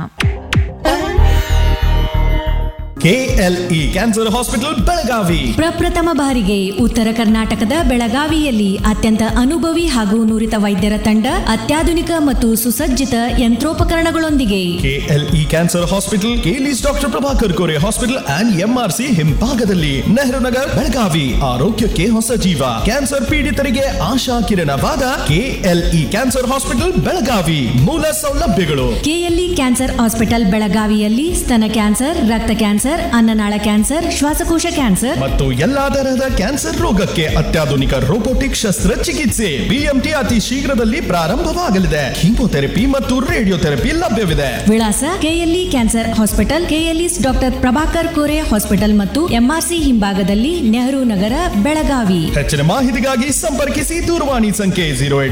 [SPEAKER 5] KLE ಕ್ಯಾನ್ಸರ್ ಹಾಸ್ಪಿಟಲ್ ಬೆಳಗಾವಿ
[SPEAKER 6] ಪ್ರಪ್ರಥಮ ಬಾರಿಗೆ ಉತ್ತರ ಕರ್ನಾಟಕದ ಬೆಳಗಾವಿಯಲ್ಲಿ ಅತ್ಯಂತ ಅನುಭವಿ ಹಾಗೂ ನುರಿತ ವೈದ್ಯರ ತಂಡ, ಅತ್ಯಾಧುನಿಕ ಮತ್ತು ಸುಸಜ್ಜಿತ ಯಂತ್ರೋಪಕರಣಗಳೊಂದಿಗೆ.
[SPEAKER 5] KLE cancer hospital, ಕೇಲಿಸ್ doctor Prabhakar Kore hospital and MRC ಹಿಂಭಾಗದಲ್ಲಿ, ನೆಹರು ನಗರ್, ಬೆಳಗಾವಿ. ಆರೋಗ್ಯಕ್ಕೆ ಹೊಸ ಜೀವ. ಕ್ಯಾನ್ಸರ್ ಪೀಡಿತರಿಗೆ ಆಶಾ ಕಿರಣವಾದ KLE ಕ್ಯಾನ್ಸರ್ ಹಾಸ್ಪಿಟಲ್ ಬೆಳಗಾವಿ. ಮೂಲ ಸೌಲಭ್ಯಗಳು:
[SPEAKER 6] KLE ಕ್ಯಾನ್ಸರ್ ಹಾಸ್ಪಿಟಲ್ ಬೆಳಗಾವಿಯಲ್ಲಿ ಸ್ತನ ಕ್ಯಾನ್ಸರ್, ರಕ್ತ ಕ್ಯಾನ್ಸರ್, ಅನ್ನನಾಳ ಕ್ಯಾನ್ಸರ್, ಶ್ವಾಸಕೋಶ ಕ್ಯಾನ್ಸರ್
[SPEAKER 5] ಮತ್ತು ಎಲ್ಲಾ ತರಹದ ಕ್ಯಾನ್ಸರ್ ರೋಗಕ್ಕೆ ಅತ್ಯಾಧುನಿಕ ರೋಬೋಟಿಕ್ ಶಸ್ತ್ರಚಿಕಿತ್ಸೆ. BMT ಅತಿ ಶೀಘ್ರದಲ್ಲಿ ಪ್ರಾರಂಭವಾಗಲಿದೆ. ಕೀಮೋಥೆರಪಿ ಮತ್ತು ರೇಡಿಯೋಥೆರಪಿ ಲಭ್ಯವಿದೆ.
[SPEAKER 6] ವಿಳಾಸ: KLE cancer hospital, KLE's doctor Prabhakar Kore hospital ಮತ್ತು MRC ಹಿಂಭಾಗದಲ್ಲಿ, ನೆಹರು ನಗರ, ಬೆಳಗಾವಿ.
[SPEAKER 5] ಹೆಚ್ಚಿನ ಮಾಹಿತಿಗಾಗಿ ಸಂಪರ್ಕಿಸಿ. ದೂರವಾಣಿ ಸಂಖ್ಯೆ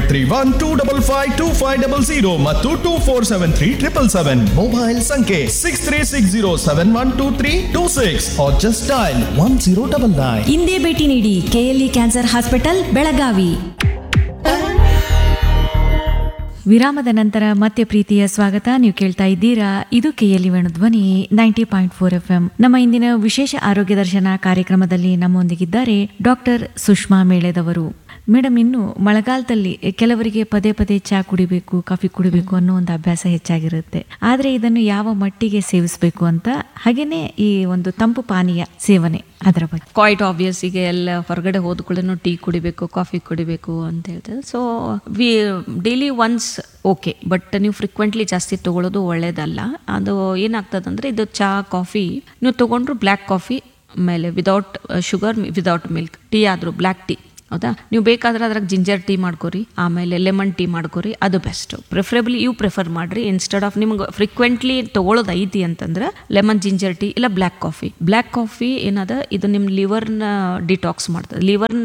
[SPEAKER 5] 0831255500 ಮತ್ತು 24737777. ಮೊಬೈಲ್ ಸಂಖ್ಯೆ 6360712326 or just dial 1099.
[SPEAKER 6] ಇಂದೇ ಭೇಟಿ ನೀಡಿ. KLE cancer hospital Belagavi.
[SPEAKER 3] ವಿರಾಮದ ನಂತರ ಮತ್ತೆ ಪ್ರೀತಿಯ ಸ್ವಾಗತ. ನೀವು ಕೇಳ್ತಾ ಇದ್ದೀರಾ ಇದು ಕೆಎಲ್ಇ ವೇಣುಧ್ವನಿ 90.4 FM. ನಮ್ಮ ಇಂದಿನ ವಿಶೇಷ ಆರೋಗ್ಯ ದರ್ಶನ ಕಾರ್ಯಕ್ರಮದಲ್ಲಿ ನಮ್ಮೊಂದಿಗಿದ್ದಾರೆ ಡಾಕ್ಟರ್ ಸುಷ್ಮಾ ಮೇಳೆದವರು. ಮೇಡಮ್, ಇನ್ನು ಮಳೆಗಾಲದಲ್ಲಿ ಕೆಲವರಿಗೆ ಪದೇ ಪದೇ ಚಹಾ ಕುಡಿಬೇಕು, ಕಾಫಿ ಕುಡಿಬೇಕು ಅನ್ನೋ ಒಂದು ಅಭ್ಯಾಸ ಹೆಚ್ಚಾಗಿರುತ್ತೆ. ಆದರೆ ಇದನ್ನು ಯಾವ ಮಟ್ಟಿಗೆ ಸೇವಿಸಬೇಕು ಅಂತ, ಹಾಗೇನೆ ಈ ಒಂದು ತಂಪು ಪಾನೀಯ ಸೇವನೆ ಅದರ ಬಗ್ಗೆ.
[SPEAKER 4] ಕ್ವೈಟ್ ಆಬ್ವಿಯಸ್, ಈಗ ಎಲ್ಲ ಹೊರಗಡೆ ಹೋದ ಕೂಡ ಟೀ ಕುಡಿಬೇಕು, ಕಾಫಿ ಕುಡಿಬೇಕು ಅಂತ ಹೇಳ್ತಾರೆ. So daily once okay, but ನೀವು ಫ್ರೀಕ್ವೆಂಟ್ಲಿ ಜಾಸ್ತಿ ತಗೊಳ್ಳೋದು ಒಳ್ಳೇದಲ್ಲ. ಅದು ಏನಾಗ್ತದಂದ್ರೆ, ಇದು ಚಹಾ ಕಾಫಿ ನೀವು ತಗೊಂಡ್ರು ಬ್ಲ್ಯಾಕ್ ಕಾಫಿ ಮೇಲೆ without sugar, without milk, tea ಆದರೂ ಬ್ಲ್ಯಾಕ್ ಟೀ, ಹೌದಾ? ನೀವು ಬೇಕಾದ್ರೆ ಅದ್ರಾಗ ಜಿಂಜರ್ ಟೀ ಮಾಡ್ಕೊರಿ, ಆಮೇಲೆ ಲೆಮನ್ ಟೀ ಮಾಡ್ಕೊರಿ, ಅದು ಬೆಸ್ಟ್. ಪ್ರಿಫರೇಬಲಿ ಇವು ಪ್ರಿಫರ್ ಮಾಡ್ರಿ. ಇನ್ಸ್ಟೆಡ್ ಆಫ್ ನಿಮ್ಗೆ ಫ್ರೀಕ್ವೆಂಟ್ಲಿ ತಗೊಳ್ಳೋದು ಐತಿ ಅಂತಂದ್ರೆ ಲೆಮನ್ ಜಿಂಜರ್ ಟೀ ಇಲ್ಲ ಬ್ಲ್ಯಾಕ್ ಕಾಫಿ. ಬ್ಲ್ಯಾಕ್ ಕಾಫಿ ಏನದ, ಇದು ನಿಮ್ಮ ಲಿವರ್ನ ಡಿಟಾಕ್ಸ್ ಮಾಡ್ತದೆ.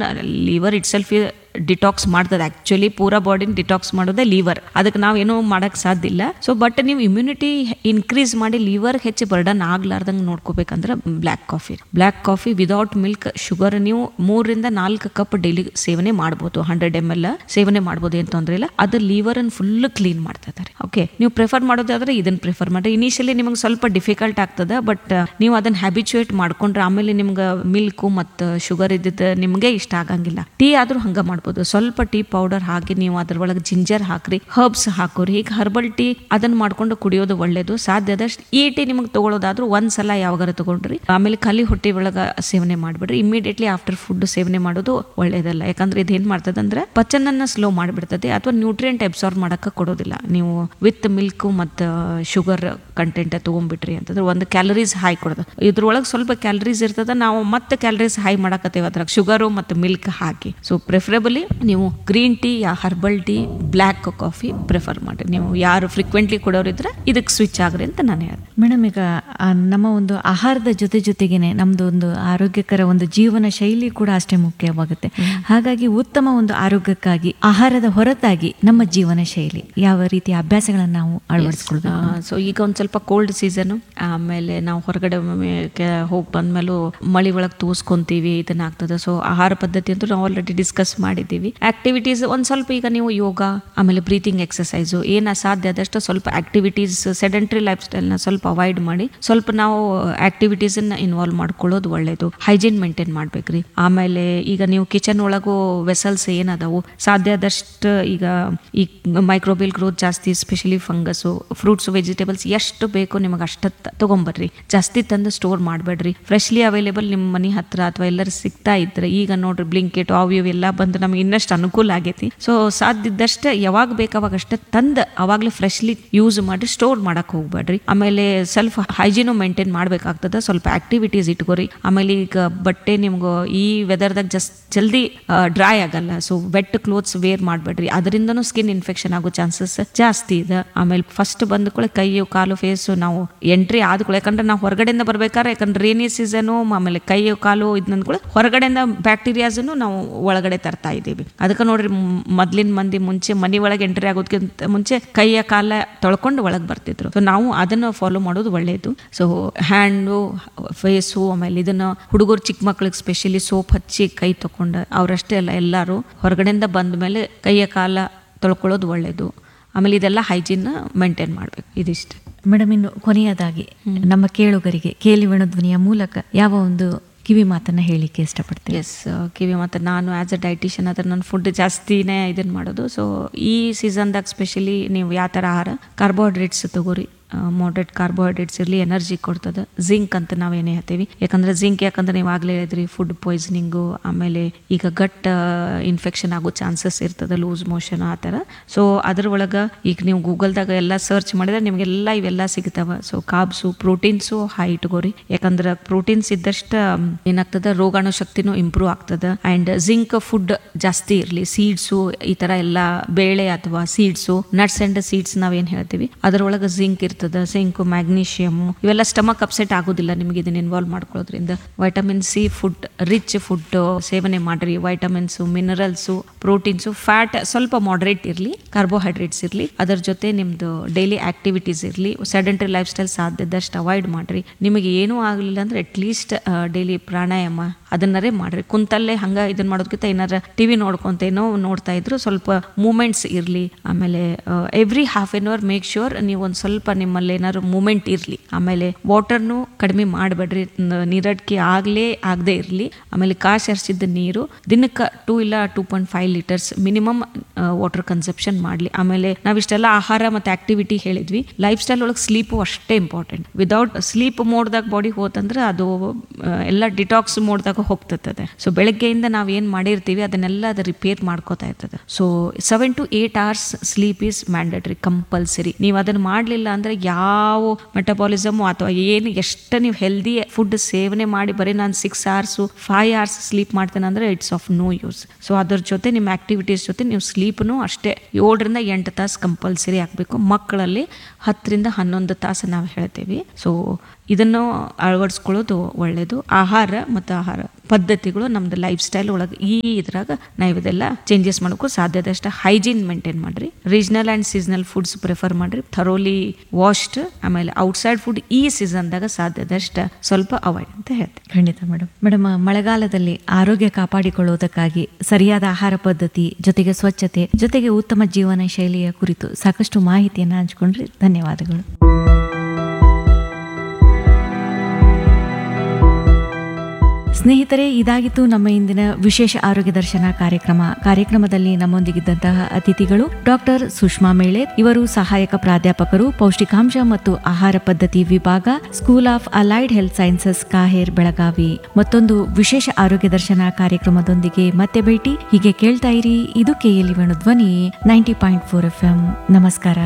[SPEAKER 4] ಲಿವರ್ ಇಟ್ ಸೆಲ್ಫ್ ಡಿಟಾಕ್ಸ್ ಮಾಡ್ತದೆ. ಆಕ್ಚುಲಿ ಪೂರಾ ಬಾಡಿನ ಡಿಟಾಕ್ಸ್ ಮಾಡೋದೇ ಲಿವರ್. ಅದಕ್ಕೆ ನಾವೇನೋ ಮಾಡಕ್ ಸಾಧ್ಯ ಇಲ್ಲ. ಸೊ ಬಟ್ ನೀವು ಇಮ್ಯುನಿಟಿ ಇನ್ಕ್ರೀಸ್ ಮಾಡಿ ಲಿವರ್ ಹೆಚ್ಚು burden ಆಗ್ಲಾರ್ದಂಗೆ ನೋಡ್ಕೋಬೇಕಂದ್ರೆ black coffee without milk, sugar ನೀವು 3-4 ಕಪ್ ಡೈಲಿ ಸೇವನೆ ಮಾಡ್ಬೋದು. 100 ml ಸೇವನೆ ಮಾಡ್ಬೋದು, ಏನ್ ತೊಂದ್ರೆ ಇಲ್ಲ. ಅದು ಲಿವರ್ ಅನ್ನು ಫುಲ್ ಕ್ಲೀನ್ ಮಾಡ್ತಾರೆ. ಓಕೆ, ನೀವು ಪ್ರಿಫರ್ ಮಾಡೋದಾದ್ರೆ ಇದನ್ನ ಪ್ರಿಫರ್ ಮಾಡಿ. ಇನಿಷಿಯಲಿ ನಿಮಗೆ ಸ್ವಲ್ಪ ಡಿಫಿಕಲ್ಟ್ ಆಗ್ತದೆ, ಬಟ್ ನೀವು ಅದನ್ನ ಹ್ಯಾಬಿಚುಯೇಟ್ ಮಾಡ್ಕೊಂಡ್ರೆ ಆಮೇಲೆ ನಿಮ್ಗೆ ಮಿಲ್ಕ್ ಮತ್ತು ಶುಗರ್ ಇದ್ದಿದ್ದು ನಿಮ್ಗೆ ಇಷ್ಟ ಆಗಂಗಿಲ್ಲ. ಟೀ ಆದ್ರೂ ಹಂಗ ಮಾಡ್ಬೋದು. ಸ್ವಲ್ಪ ಟೀ ಪೌಡರ್ ಹಾಕಿ ನೀವು ಅದ್ರೊಳಗೆ ಜಿಂಜರ್ ಹಾಕ್ರಿ, ಹರ್ಬ್ಸ್ ಹಾಕೋರಿ. ಈಗ ಹರ್ಬಲ್ ಟೀ ಅದನ್ನ ಮಾಡ್ಕೊಂಡು ಕುಡಿಯೋದು ಒಳ್ಳೇದು. ಸಾಧ್ಯದಷ್ಟು ಈ ಟೀ ನಿಮಗೆ ತಗೊಳ್ಳೋದಾದ್ರೂ ಒಂದ್ಸಲ ಯಾವಾಗಾರ ತಗೊಂಡ್ರಿ, ಆಮೇಲೆ ಖಾಲಿ ಹೊಟ್ಟೆ ಒಳಗ ಸೇವನೆ ಮಾಡ್ಬಿಡ್ರಿ. ಇಮಿಡಿಯೇಟ್ಲಿ ಆಫ್ಟರ್ ಫುಡ್ ಸೇವನೆ ಮಾಡೋದು ಒಳ್ಳೇದಲ್ಲ. ಯಾಕಂದ್ರೆ ಇದೇನ್ ಮಾಡ್ತದಂದ್ರೆ ಪಚನನ್ನ ಸ್ಲೋ ಮಾಡಿಬಿಡ್ತದೆ, ಅಥವಾ ನ್ಯೂಟ್ರಿಯೆಂಟ್ ಅಬ್ಸಾರ್ಬ್ ಮಾಡಕ್ಕೆ ಕೊಡೋದಿಲ್ಲ. ನೀವು ವಿತ್ ಮಿಲ್ಕ್ ಮತ್ತು ಶುಗರ್ ಕಂಟೆಂಟ್ ತಗೊಂಡ್ಬಿಟ್ರಿ ಅಂತಂದ್ರೆ ಒಂದು ಕ್ಯಾಲರೀಸ್ ಹೈ ಕೊಡೋದು. ಇದ್ರೊಳಗೆ ಸ್ವಲ್ಪ ಕ್ಯಾಲರೀಸ್ ಇರ್ತದ, ನಾವು ಮತ್ತೆ ಕ್ಯಾಲರೀಸ್ ಹೈ ಮಾಡಕತ್ತೇವೆ ಅದ್ರಾಗ ಶುಗರು ಮತ್ತು ಮಿಲ್ಕ್ ಹಾಕಿ. ಸೊ ಪ್ರಿಫರೇಬಲಿ ನೀವು ಗ್ರೀನ್ ಟೀ ಯಾ herbal tea, black coffee prefer ಮಾಡಿ. ನೀವು ಯಾರು ಫ್ರೀಕ್ವೆಂಟ್ಲಿ ಕೊಡೋರಿದ್ರೆ ಇದಕ್ಕೆ ಸ್ವಿಚ್ ಆಗ್ರಿ ಅಂತ ನಾನು ಹೇಳ್ದೆ.
[SPEAKER 3] ಮೇಡಮ್, ಈಗ ನಮ್ಮ ಒಂದು ಆಹಾರದ ಜೊತೆಗೇನೆ ನಮ್ದು ಒಂದು ಆರೋಗ್ಯಕರ ಒಂದು ಜೀವನ ಶೈಲಿ ಕೂಡ ಅಷ್ಟೇ ಮುಖ್ಯವಾಗುತ್ತೆ. ಹಾಗಾಗಿ ಉತ್ತಮ ಒಂದು ಆರೋಗ್ಯಕ್ಕಾಗಿ ಆಹಾರದ ಹೊರತಾಗಿ ನಮ್ಮ ಜೀವನ ಶೈಲಿ ಯಾವ ರೀತಿಯ ಅಭ್ಯಾಸಗಳನ್ನು ನಾವು ಅಳವಡಿಸ್ಕೊಳ್ಬೇಕು?
[SPEAKER 4] ಸೊ ಈಗ ಒಂದ್ ಸ್ವಲ್ಪ ಕೋಲ್ಡ್ ಸೀಸನ್, ಆಮೇಲೆ ನಾವು ಹೊರಗಡೆ ಹೋಗಿ ಬಂದ್ಮೇಲೂ ಮಳಿ ಒಳಗೆ ತೂಸ್ಕೊಂತೀವಿ, ಇದನ್ನ ಆಗ್ತದೆ. ಸೊ ಆಹಾರ ಪದ್ಧತಿ ಅಂತೂ ನಾವು ಆಲ್ರೆಡಿ ಡಿಸ್ಕಸ್ ಮಾಡಿದ್ದೀವಿ. ಆಕ್ಟಿವಿಟೀಸ್ ಒಂದ್ ಸ್ವಲ್ಪ, ಈಗ ನೀವು ಯೋಗ, ಆಮೇಲೆ ಬ್ರೀತಿಂಗ್ ಎಕ್ಸರ್ಸೈಸು, ಏನ ಸಾಧ್ಯ ಆದಷ್ಟು ಸ್ವಲ್ಪ ಆಕ್ಟಿವಿಟೀಸ್, ಸೆಡೆಂಟ್ರಿ ಲೈಫ್ ಸ್ಟೈಲ್ನ ಸ್ವಲ್ಪ ಅವಾಯ್ಡ್ ಮಾಡಿ ಸ್ವಲ್ಪ ನಾವು ಆಕ್ಟಿವಿಟೀಸ್ ಇನ್ವಾಲ್ವ್ ಮಾಡ್ಕೊಳ್ಳೋದು ಒಳ್ಳೇದು. ಹೈಜೀನ್ ಮೇಂಟೈನ್ ಮಾಡ್ಬೇಕ್ರಿ. ಆಮೇಲೆ ಈಗ ನೀವು ಕಿಚನ್ ಒಳಗು ವೆಸಲ್ಸ್ ಏನದಾವು, ಸಾಧ್ಯ ಆದಷ್ಟು ಈಗ ಈ ಮೈಕ್ರೋಬಿಯಲ್ ಗ್ರೋತ್ ಜಾಸ್ತಿ, ಸ್ಪೆಷಲಿ ಫಂಗಸ್, ಫ್ರೂಟ್ಸ್, ವೆಜಿಟೇಬಲ್ಸ್ ಎಷ್ಟು ಬೇಕೋ ನಿಮಗೆ ಅಷ್ಟ ತಗೊಂಬರ್ರಿ. ಜಾಸ್ತಿ ತಂದು ಸ್ಟೋರ್ ಮಾಡಬೇಡ್ರಿ. ಫ್ರೆಶ್ಲಿ ಅವೈಲೇಬಲ್ ನಿಮ್ಮ ಮನೆ ಹತ್ರ ಅಥವಾ ಎಲ್ಲರೂ ಸಿಗ್ತಾ ಇದ್ರೆ, ಈಗ ನೋಡ್ರಿ ಬ್ಲಿಂಕೆಟ್ ಅವು ಎಲ್ಲ ಬಂದು ನಮ್ಗೆ ಇನ್ನಷ್ಟು ಅನುಕೂಲ ಆಗೈತಿ. ಸೊ ಸಾಧ್ಯ ಇದ್ದಷ್ಟು ಯಾವಾಗ ಬೇಕಾವಾಗ ಅಷ್ಟೇ ತಂದು ಅವಾಗಲೇ ಫ್ರೆಶ್ಲಿ ಯೂಸ್ ಮಾಡಿ ಸ್ಟೋರ್ ಮಾಡಕ್ ಹೋಗ್ಬೇಡ್ರಿ. ಆಮೇಲೆ ಸೆಲ್ಫ್ ಹೈಜೀನು ಮೇಂಟೈನ್ ಮಾಡ್ಬೇಕಾಗ್ತದ. ಸ್ವಲ್ಪ ಆಕ್ಟಿವಿಟೀಸ್ ಇಟ್ಕೋರಿ. ಆಮೇಲೆ ಈಗ ಬಟ್ಟೆ ನಿಮ್ಗೆ ಈ ವೆದರ್ದಾಗ ಜಲ್ದಿ ಡ್ರೈ ಆಗಲ್ಲ. ಸೊ ವೆಟ್ ಕ್ಲೋತ್ಸ್ ವೇರ್ ಮಾಡಬೇಡ್ರಿ, ಅದರಿಂದನೂ ಸ್ಕಿನ್ ಇನ್ಫೆಕ್ಷನ್ ಆಗೋ ಚಾನ್ಸಸ್ ಜಾಸ್ತಿ ಇದೆ. ಆಮೇಲೆ ಫಸ್ಟ್ ಬಂದ ಕೂಡ ಕೈಯು ಕಾಲು ಫೇಸು ನಾವು ಎಂಟ್ರಿ ಆದ್ಕೊಳ್ಳಿ. ಯಾಕಂದ್ರೆ ನಾವು ಹೊರಗಡೆಯಿಂದ ಬರ್ಬೇಕಾದ್ರೆ, ಯಾಕಂದ್ರೆ ರೇನಿ ಸೀಸನು, ಆಮೇಲೆ ಕೈಯು ಕಾಲು ಇದನ್ನ ಹೊರಗಡೆಯಿಂದ ಬ್ಯಾಕ್ಟೀರಿಯಾಸನ್ನು ನಾವು ಒಳಗಡೆ ತರ್ತಾ ಇದ್ದೀವಿ. ಅದಕ್ಕೆ ನೋಡ್ರಿ, ಮೊದ್ಲಿನ ಮಂದಿ ಮುಂಚೆ ಮನೆ ಒಳಗೆ ಎಂಟ್ರಿ ಆಗೋದಕ್ಕಿಂತ ಮುಂಚೆ ಕೈಯ ಕಾಲ ತೊಳ್ಕೊಂಡು ಒಳಗೆ ಬರ್ತಿದ್ರು. ಸೊ ನಾವು ಅದನ್ನು ಫಾಲೋ ಮಾಡೋದು ಒಳ್ಳೇದು. ಸೊ ಹ್ಯಾಂಡು, ಫೇಸು, ಆಮೇಲೆ ಇದನ್ನ ಹುಡುಗರು ಚಿಕ್ಕ ಮಕ್ಳಿಗೆ ಸ್ಪೆಷಲಿ ಸೋಪ್ ಹಚ್ಚಿ ಕೈ ತಕೊಂಡು, ಅವರಷ್ಟೇ ಅಲ್ಲ ಎಲ್ಲರೂ ಹೊರಗಡೆಯಿಂದ ಬಂದ ಮೇಲೆ ಕೈಯ ಕಾಲ ತೊಳ್ಕೊಳ್ಳೋದು ಒಳ್ಳೇದು. ಆಮೇಲೆ ಇದೆಲ್ಲ ಹೈಜೀನ್ ಮೇಂಟೈನ್ ಮಾಡ್ಬೇಕು. ಇದಿಷ್ಟು
[SPEAKER 3] ಮೇಡಮ್. ಇನ್ನು ಕೊನೆಯದಾಗಿ ನಮ್ಮ ಕೇಳುಗರಿಗೆ ಕೆಎಲ್ಇ ವೇಣುಧ್ವನಿಯ ಮೂಲಕ ಯಾವ ಒಂದು ಕಿವಿ ಮಾತನ್ನ ಹೇಳಿಕ್ಕೆ ಇಷ್ಟಪಡ್ತೀನಿ?
[SPEAKER 4] ಎಸ್, ಕಿವಿ ಮಾತು, ನಾನು ಆ್ಯಸ್ ಅ ಡೈಟಿಷಿಯನ್ ಅದ್ರ ನನ್ನ ಫುಡ್ ಜಾಸ್ತಿನೇ ಇದನ್ನು ಮಾಡೋದು. ಸೊ ಈ ಸೀಸನ್ದಾಗ ಸ್ಪೆಷಲಿ ನೀವು ಯಾವ ಥರ ಆಹಾರ, ಕಾರ್ಬೋಹೈಡ್ರೇಟ್ಸ್ ತಗೋರಿ. ಮಾಡ್ರೇಟ್ ಕಾರ್ಬೋಹೈಡ್ರೇಟ್ಸ್ ಇರಲಿ, ಎನರ್ಜಿ ಕೊಡ್ತದೆ. ಜಿಂಕ್ ಅಂತ ನಾವೇನೇ ಹೇಳ್ತೀವಿ. ಯಾಕಂದ್ರೆ ಜಿಂಕ್, ಯಾಕಂದ್ರೆ ನೀವು ಆಗಲೇ ಹೇಳಿದ್ರಿ ಫುಡ್ ಪಾಯ್ಸನಿಂಗು, ಆಮೇಲೆ ಈಗ ಗಟ್ ಇನ್ಫೆಕ್ಷನ್ ಆಗೋ ಚಾನ್ಸಸ್ ಇರ್ತದೆ, ಲೂಸ್ ಮೋಷನ್ ಆ ಥರ. ಸೊ ಅದ್ರೊಳಗೆ ಈಗ ನೀವು ಗೂಗಲ್ದಾಗ ಎಲ್ಲ ಸರ್ಚ್ ಮಾಡಿದ್ರೆ ನಿಮಗೆಲ್ಲ ಇವೆಲ್ಲ ಸಿಗ್ತಾವೆ. So ಕಾರ್ಬ್ಸು, proteins high ಇಟ್ಕೋರಿ. ಯಾಕಂದ್ರೆ ಪ್ರೋಟೀನ್ಸ್ ಇದ್ದಷ್ಟು ಏನಾಗ್ತದೆ, ರೋಗಾಣು ಶಕ್ತಿನೂ ಇಂಪ್ರೂವ್ ಆಗ್ತದೆ. ಆ್ಯಂಡ್ ಜಿಂಕ್ ಫುಡ್ ಜಾಸ್ತಿ ಇರಲಿ. ಸೀಡ್ಸು, ಈ ಥರ ಎಲ್ಲ ಬೇಳೆ ಅಥವಾ ಸೀಡ್ಸು, ನಟ್ಸ್ ಆ್ಯಂಡ್ ಸೀಡ್ಸ್ ನಾವೇನು ಹೇಳ್ತೀವಿ, ಅದರೊಳಗೆ ಜಿಂಕ್ ಇರ್ತದೆ. ಇರ್ತದೆ, ಸಿಂಕು, ಮ್ಯಾಗ್ನೀಷಿಯಮ್, ಇವೆಲ್ಲ ಸ್ಟಮಕ್ ಅಪ್ಸೆಟ್ ಆಗೋದಿಲ್ಲ ನಿಮಗೆ ಇದನ್ನ ಇನ್ವಾಲ್ವ್ ಮಾಡ್ಕೊಳ್ಳೋದ್ರಿಂದ. Vitamin C food, rich food ಸೇವನೆ ಮಾಡ್ರಿ. ವೈಟಮಿನ್ಸು, ಮಿನರಲ್ಸು, ಪ್ರೋಟೀನ್ಸು, ಫ್ಯಾಟ್ ಸ್ವಲ್ಪ ಮಾಡರೇಟ್ ಇರಲಿ, ಕಾರ್ಬೋಹೈಡ್ರೇಟ್ಸ್ ಇರಲಿ, ಅದರ ಜೊತೆ ನಿಮ್ದು ಡೈಲಿ ಆಕ್ಟಿವಿಟೀಸ್ ಇರಲಿ. ಸೆಡೆಂಟರಿ ಲೈಫ್ ಸ್ಟೈಲ್ ಸಾಧ್ಯದಷ್ಟು ಅವಾಯ್ಡ್ ಮಾಡ್ರಿ. ನಿಮಗೆ ಏನೂ ಆಗಲಿಲ್ಲ ಅಂದ್ರೆ ಅಟ್ಲೀಸ್ಟ್ ಡೈಲಿ ಪ್ರಾಣಾಯಾಮ ಅದನ್ನರೇ ಮಾಡ್ರಿ. ಕುಂತಲ್ಲೇ ಹಂಗ ಇದನ್ನ ಮಾಡೋದಕ್ಕಿಂತ ಏನಾರ ಟಿವಿ ನೋಡ್ಕೊಂತ ಏನೋ ನೋಡ್ತಾ ಇದ್ರು ಸ್ವಲ್ಪ ಮೂಮೆಂಟ್ಸ್ ಇರಲಿ. ಆಮೇಲೆ every half an hour make sure ನೀವು ಒಂದು ಸ್ವಲ್ಪ ನಿಮ್ಮಲ್ಲಿ ಏನಾದ್ರು ಮೂಮೆಂಟ್ ಇರಲಿ. ಆಮೇಲೆ ವಾಟರ್ನು ಕಡಿಮೆ ಮಾಡಬೇಡ್ರಿ, ನೀರಡಿಕೆ ಆಗದೆ ಇರಲಿ. ಆಮೇಲೆ ಕಾಸು ಹರಿಸಿದ್ದ ನೀರು ದಿನಕ್ಕೆ 2 ಇಲ್ಲ 2.5 ಲೀಟರ್ಸ್ ಮಿನಿಮಮ್ ವಾಟರ್ ಕನ್ಸಪ್ಷನ್ ಮಾಡಲಿ. ಆಮೇಲೆ ನಾವಿಷ್ಟೆಲ್ಲ ಆಹಾರ ಮತ್ತು ಆಕ್ಟಿವಿಟಿ ಹೇಳಿದ್ವಿ, ಲೈಫ್ ಸ್ಟೈಲ್ ಒಳಗೆ ಸ್ಲೀಪು ಅಷ್ಟೇ ಇಂಪಾರ್ಟೆಂಟ್. ವಿದೌಟ್ ಸ್ಲೀಪ್ ಮೋಡ್ದಾಗ ಬಾಡಿ ಹೋತಂದ್ರೆ ಅದು ಎಲ್ಲ ಡಿಟಾಕ್ಸ್ ಮೋಡ್ದಾಗ ಹೋಗ್ತದೆ. ಸೊ ಬೆಳಗ್ಗೆಯಿಂದ ನಾವು ಏನು ಮಾಡಿರ್ತೀವಿ ಅದನ್ನೆಲ್ಲ ಅದು ರಿಪೇರ್ ಮಾಡ್ಕೋತಾ ಇರ್ತದೆ. So 7 to 8 hours sleep is mandatory, compulsory. ನೀವು ಅದನ್ನು ಮಾಡಲಿಲ್ಲ ಅಂದರೆ ಯಾವ ಮೆಟಬಾಲಿಸಮ್ ಅಥವಾ ಏನು ಎಷ್ಟು ನೀವು ಹೆಲ್ದಿ ಫುಡ್ ಸೇವನೆ ಮಾಡಿ ಬರೀ ನಾನು 6 hours 5 hours ಸ್ಲೀಪ್ ಮಾಡ್ತೇನೆ ಅಂದರೆ it's of no use. So ಅದ್ರ ಜೊತೆ ನಿಮ್ಮ ಆಕ್ಟಿವಿಟೀಸ್ ಜೊತೆ ನೀವು ಸ್ಲೀಪ್ನು ಅಷ್ಟೇ 7 to 8 ತಾಸು ಕಂಪಲ್ಸರಿ ಆಗಬೇಕು. ಮಕ್ಕಳಲ್ಲಿ 10 to 11 ತಾಸು ನಾವು ಹೇಳ್ತೀವಿ. ಸೊ ಇದನ್ನು ಅಳವಡಿಸ್ಕೊಳ್ಳೋದು ಒಳ್ಳೆಯದು. ಆಹಾರ ಮತ್ತು ಆಹಾರ ಪದ್ಧತಿಗಳು ನಮ್ದು ಲೈಫ್ ಸ್ಟೈಲ್ ಒಳಗೆ ಇದ್ರಾಗ ನಾವು ಇದೆಲ್ಲ ಚೇಂಜಸ್ ಮಾಡೋಕ್ಕೂ ಸಾಧ್ಯದಷ್ಟು ಹೈಜೀನ್ ಮೇಂಟೈನ್ ಮಾಡಿರಿ. Regional and seasonal foods prefer ಮಾಡಿರಿ. Thoroughly washed. ಆಮೇಲೆ ಔಟ್ಸೈಡ್ ಫುಡ್ ಈ ಸೀಸನ್ದಾಗ ಸಾಧ್ಯದಷ್ಟು ಸ್ವಲ್ಪ ಅವಾಯ್ಡ್ ಅಂತ ಹೇಳ್ತೀನಿ.
[SPEAKER 3] ಖಂಡಿತ ಮೇಡಮ್, ಮಳೆಗಾಲದಲ್ಲಿ ಆರೋಗ್ಯ ಕಾಪಾಡಿಕೊಳ್ಳುವುದಕ್ಕಾಗಿ ಸರಿಯಾದ ಆಹಾರ ಪದ್ಧತಿ ಜೊತೆಗೆ ಸ್ವಚ್ಛತೆ ಜೊತೆಗೆ ಉತ್ತಮ ಜೀವನ ಶೈಲಿಯ ಕುರಿತು ಸಾಕಷ್ಟು ಮಾಹಿತಿಯನ್ನು ಹಂಚಿಕೊಂಡ್ರಿ. ಧನ್ಯವಾದಗಳು. ಸ್ನೇಹಿತರೆ, ಇದಾಗಿತ್ತು ನಮ್ಮ ಇಂದಿನ ವಿಶೇಷ ಆರೋಗ್ಯ ದರ್ಶನ ಕಾರ್ಯಕ್ರಮದಲ್ಲಿ ನಮ್ಮೊಂದಿಗಿದ್ದಂತಹ ಅತಿಥಿಗಳು ಡಾಕ್ಟರ್ ಸುಷ್ಮಾ ಮೇಳೆ. ಇವರು ಸಹಾಯಕ ಪ್ರಾಧ್ಯಾಪಕರು, ಪೌಷ್ಟಿಕಾಂಶ ಮತ್ತು ಆಹಾರ ಪದ್ಧತಿ ವಿಭಾಗ, school of allied health sciences, KAHER, Belagavi. ಮತ್ತೊಂದು ವಿಶೇಷ ಆರೋಗ್ಯ ದರ್ಶನ ಕಾರ್ಯಕ್ರಮದೊಂದಿಗೆ ಮತ್ತೆ ಭೇಟಿ. ಹೀಗೆ ಕೇಳ್ತಾ ಇರಿ. ಇದು ಕೆಎಲ್ಇ ವೇಣುಧ್ವನಿ 90.4 FM. ನಮಸ್ಕಾರ.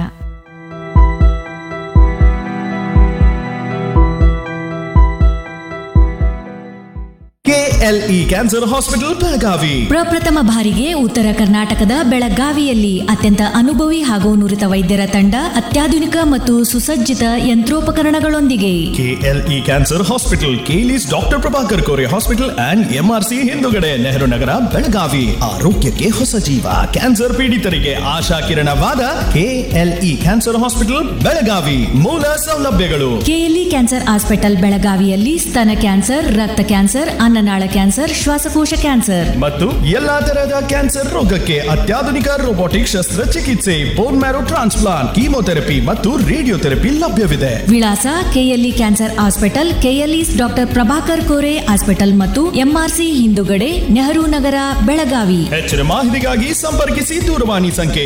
[SPEAKER 5] KLE ಕ್ಯಾನ್ಸರ್ ಹಾಸ್ಪಿಟಲ್ ಬೆಳಗಾವಿ
[SPEAKER 6] ಪ್ರಪ್ರಥಮ ಬಾರಿಗೆ ಉತ್ತರ ಕರ್ನಾಟಕದ ಬೆಳಗಾವಿಯಲ್ಲಿ ಅತ್ಯಂತ ಅನುಭವಿ ಹಾಗೂ ನುರಿತ ವೈದ್ಯರ ತಂಡ, ಅತ್ಯಾಧುನಿಕ ಮತ್ತು ಸುಸಜ್ಜಿತ ಯಂತ್ರೋಪಕರಣಗಳೊಂದಿಗೆ.
[SPEAKER 5] KLE cancer hospital, ಕೇಲಿಸ್ doctor Prabhakar Kore hospital and MRC ಹಿಂದುಗಡೆ, ನೆಹರು ನಗರ, ಬೆಳಗಾವಿ. ಆರೋಗ್ಯಕ್ಕೆ ಹೊಸ ಜೀವ. ಕ್ಯಾನ್ಸರ್ ಪೀಡಿತರಿಗೆ ಆಶಾ ಕಿರಣವಾದ KLE ಕ್ಯಾನ್ಸರ್ ಹಾಸ್ಪಿಟಲ್ ಬೆಳಗಾವಿ. ಮೂಲ ಸೌಲಭ್ಯಗಳು:
[SPEAKER 6] KLE ಕ್ಯಾನ್ಸರ್ ಹಾಸ್ಪಿಟಲ್ ಬೆಳಗಾವಿಯಲ್ಲಿ ಸ್ತನ ಕ್ಯಾನ್ಸರ್, ರಕ್ತ ಕ್ಯಾನ್ಸರ್, ಅನ್ನನಾಳ ಕ್ಯಾನ್ಸರ್, ಶ್ವಾಸಕೋಶ ಕ್ಯಾನ್ಸರ್
[SPEAKER 5] ಮತ್ತು ಎಲ್ಲಾ ತರಹದ ಕ್ಯಾನ್ಸರ್ ರೋಗಕ್ಕೆ ಅತ್ಯಾಧುನಿಕ ರೋಬೋಟಿಕ್ ಶಸ್ತ್ರಚಿಕಿತ್ಸೆ, ಬೋನ್ ಮ್ಯಾರೋ ಟ್ರಾನ್ಸ್ಪ್ಲಾಂಟ್, ಕೀಮೋಥೆರಪಿ ಮತ್ತು ರೇಡಿಯೋಥೆರಪಿ ಲಭ್ಯವಿದೆ.
[SPEAKER 6] ವಿಳಾಸ: KLE cancer hospital, KLE doctor Prabhakar Kore hospital ಮತ್ತು MRC ಹಿಂದುಗಡೆ, ನೆಹರು ನಗರ, ಬೆಳಗಾವಿ.
[SPEAKER 5] ಹೆಚ್ಚಿನ ಮಾಹಿತಿಗಾಗಿ ಸಂಪರ್ಕಿಸಿ. ದೂರವಾಣಿ ಸಂಖ್ಯೆ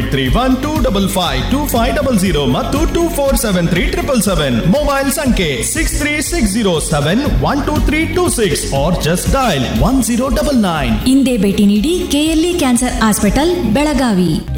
[SPEAKER 5] 0831255500 ಮತ್ತು 247377. ಮೊಬೈಲ್ ಸಂಖ್ಯೆ 6360712326 or just dial 1099.
[SPEAKER 6] ಇಂದೇ ಭೇಟಿ ನೀಡಿ. KLE cancer hospital Belagavi.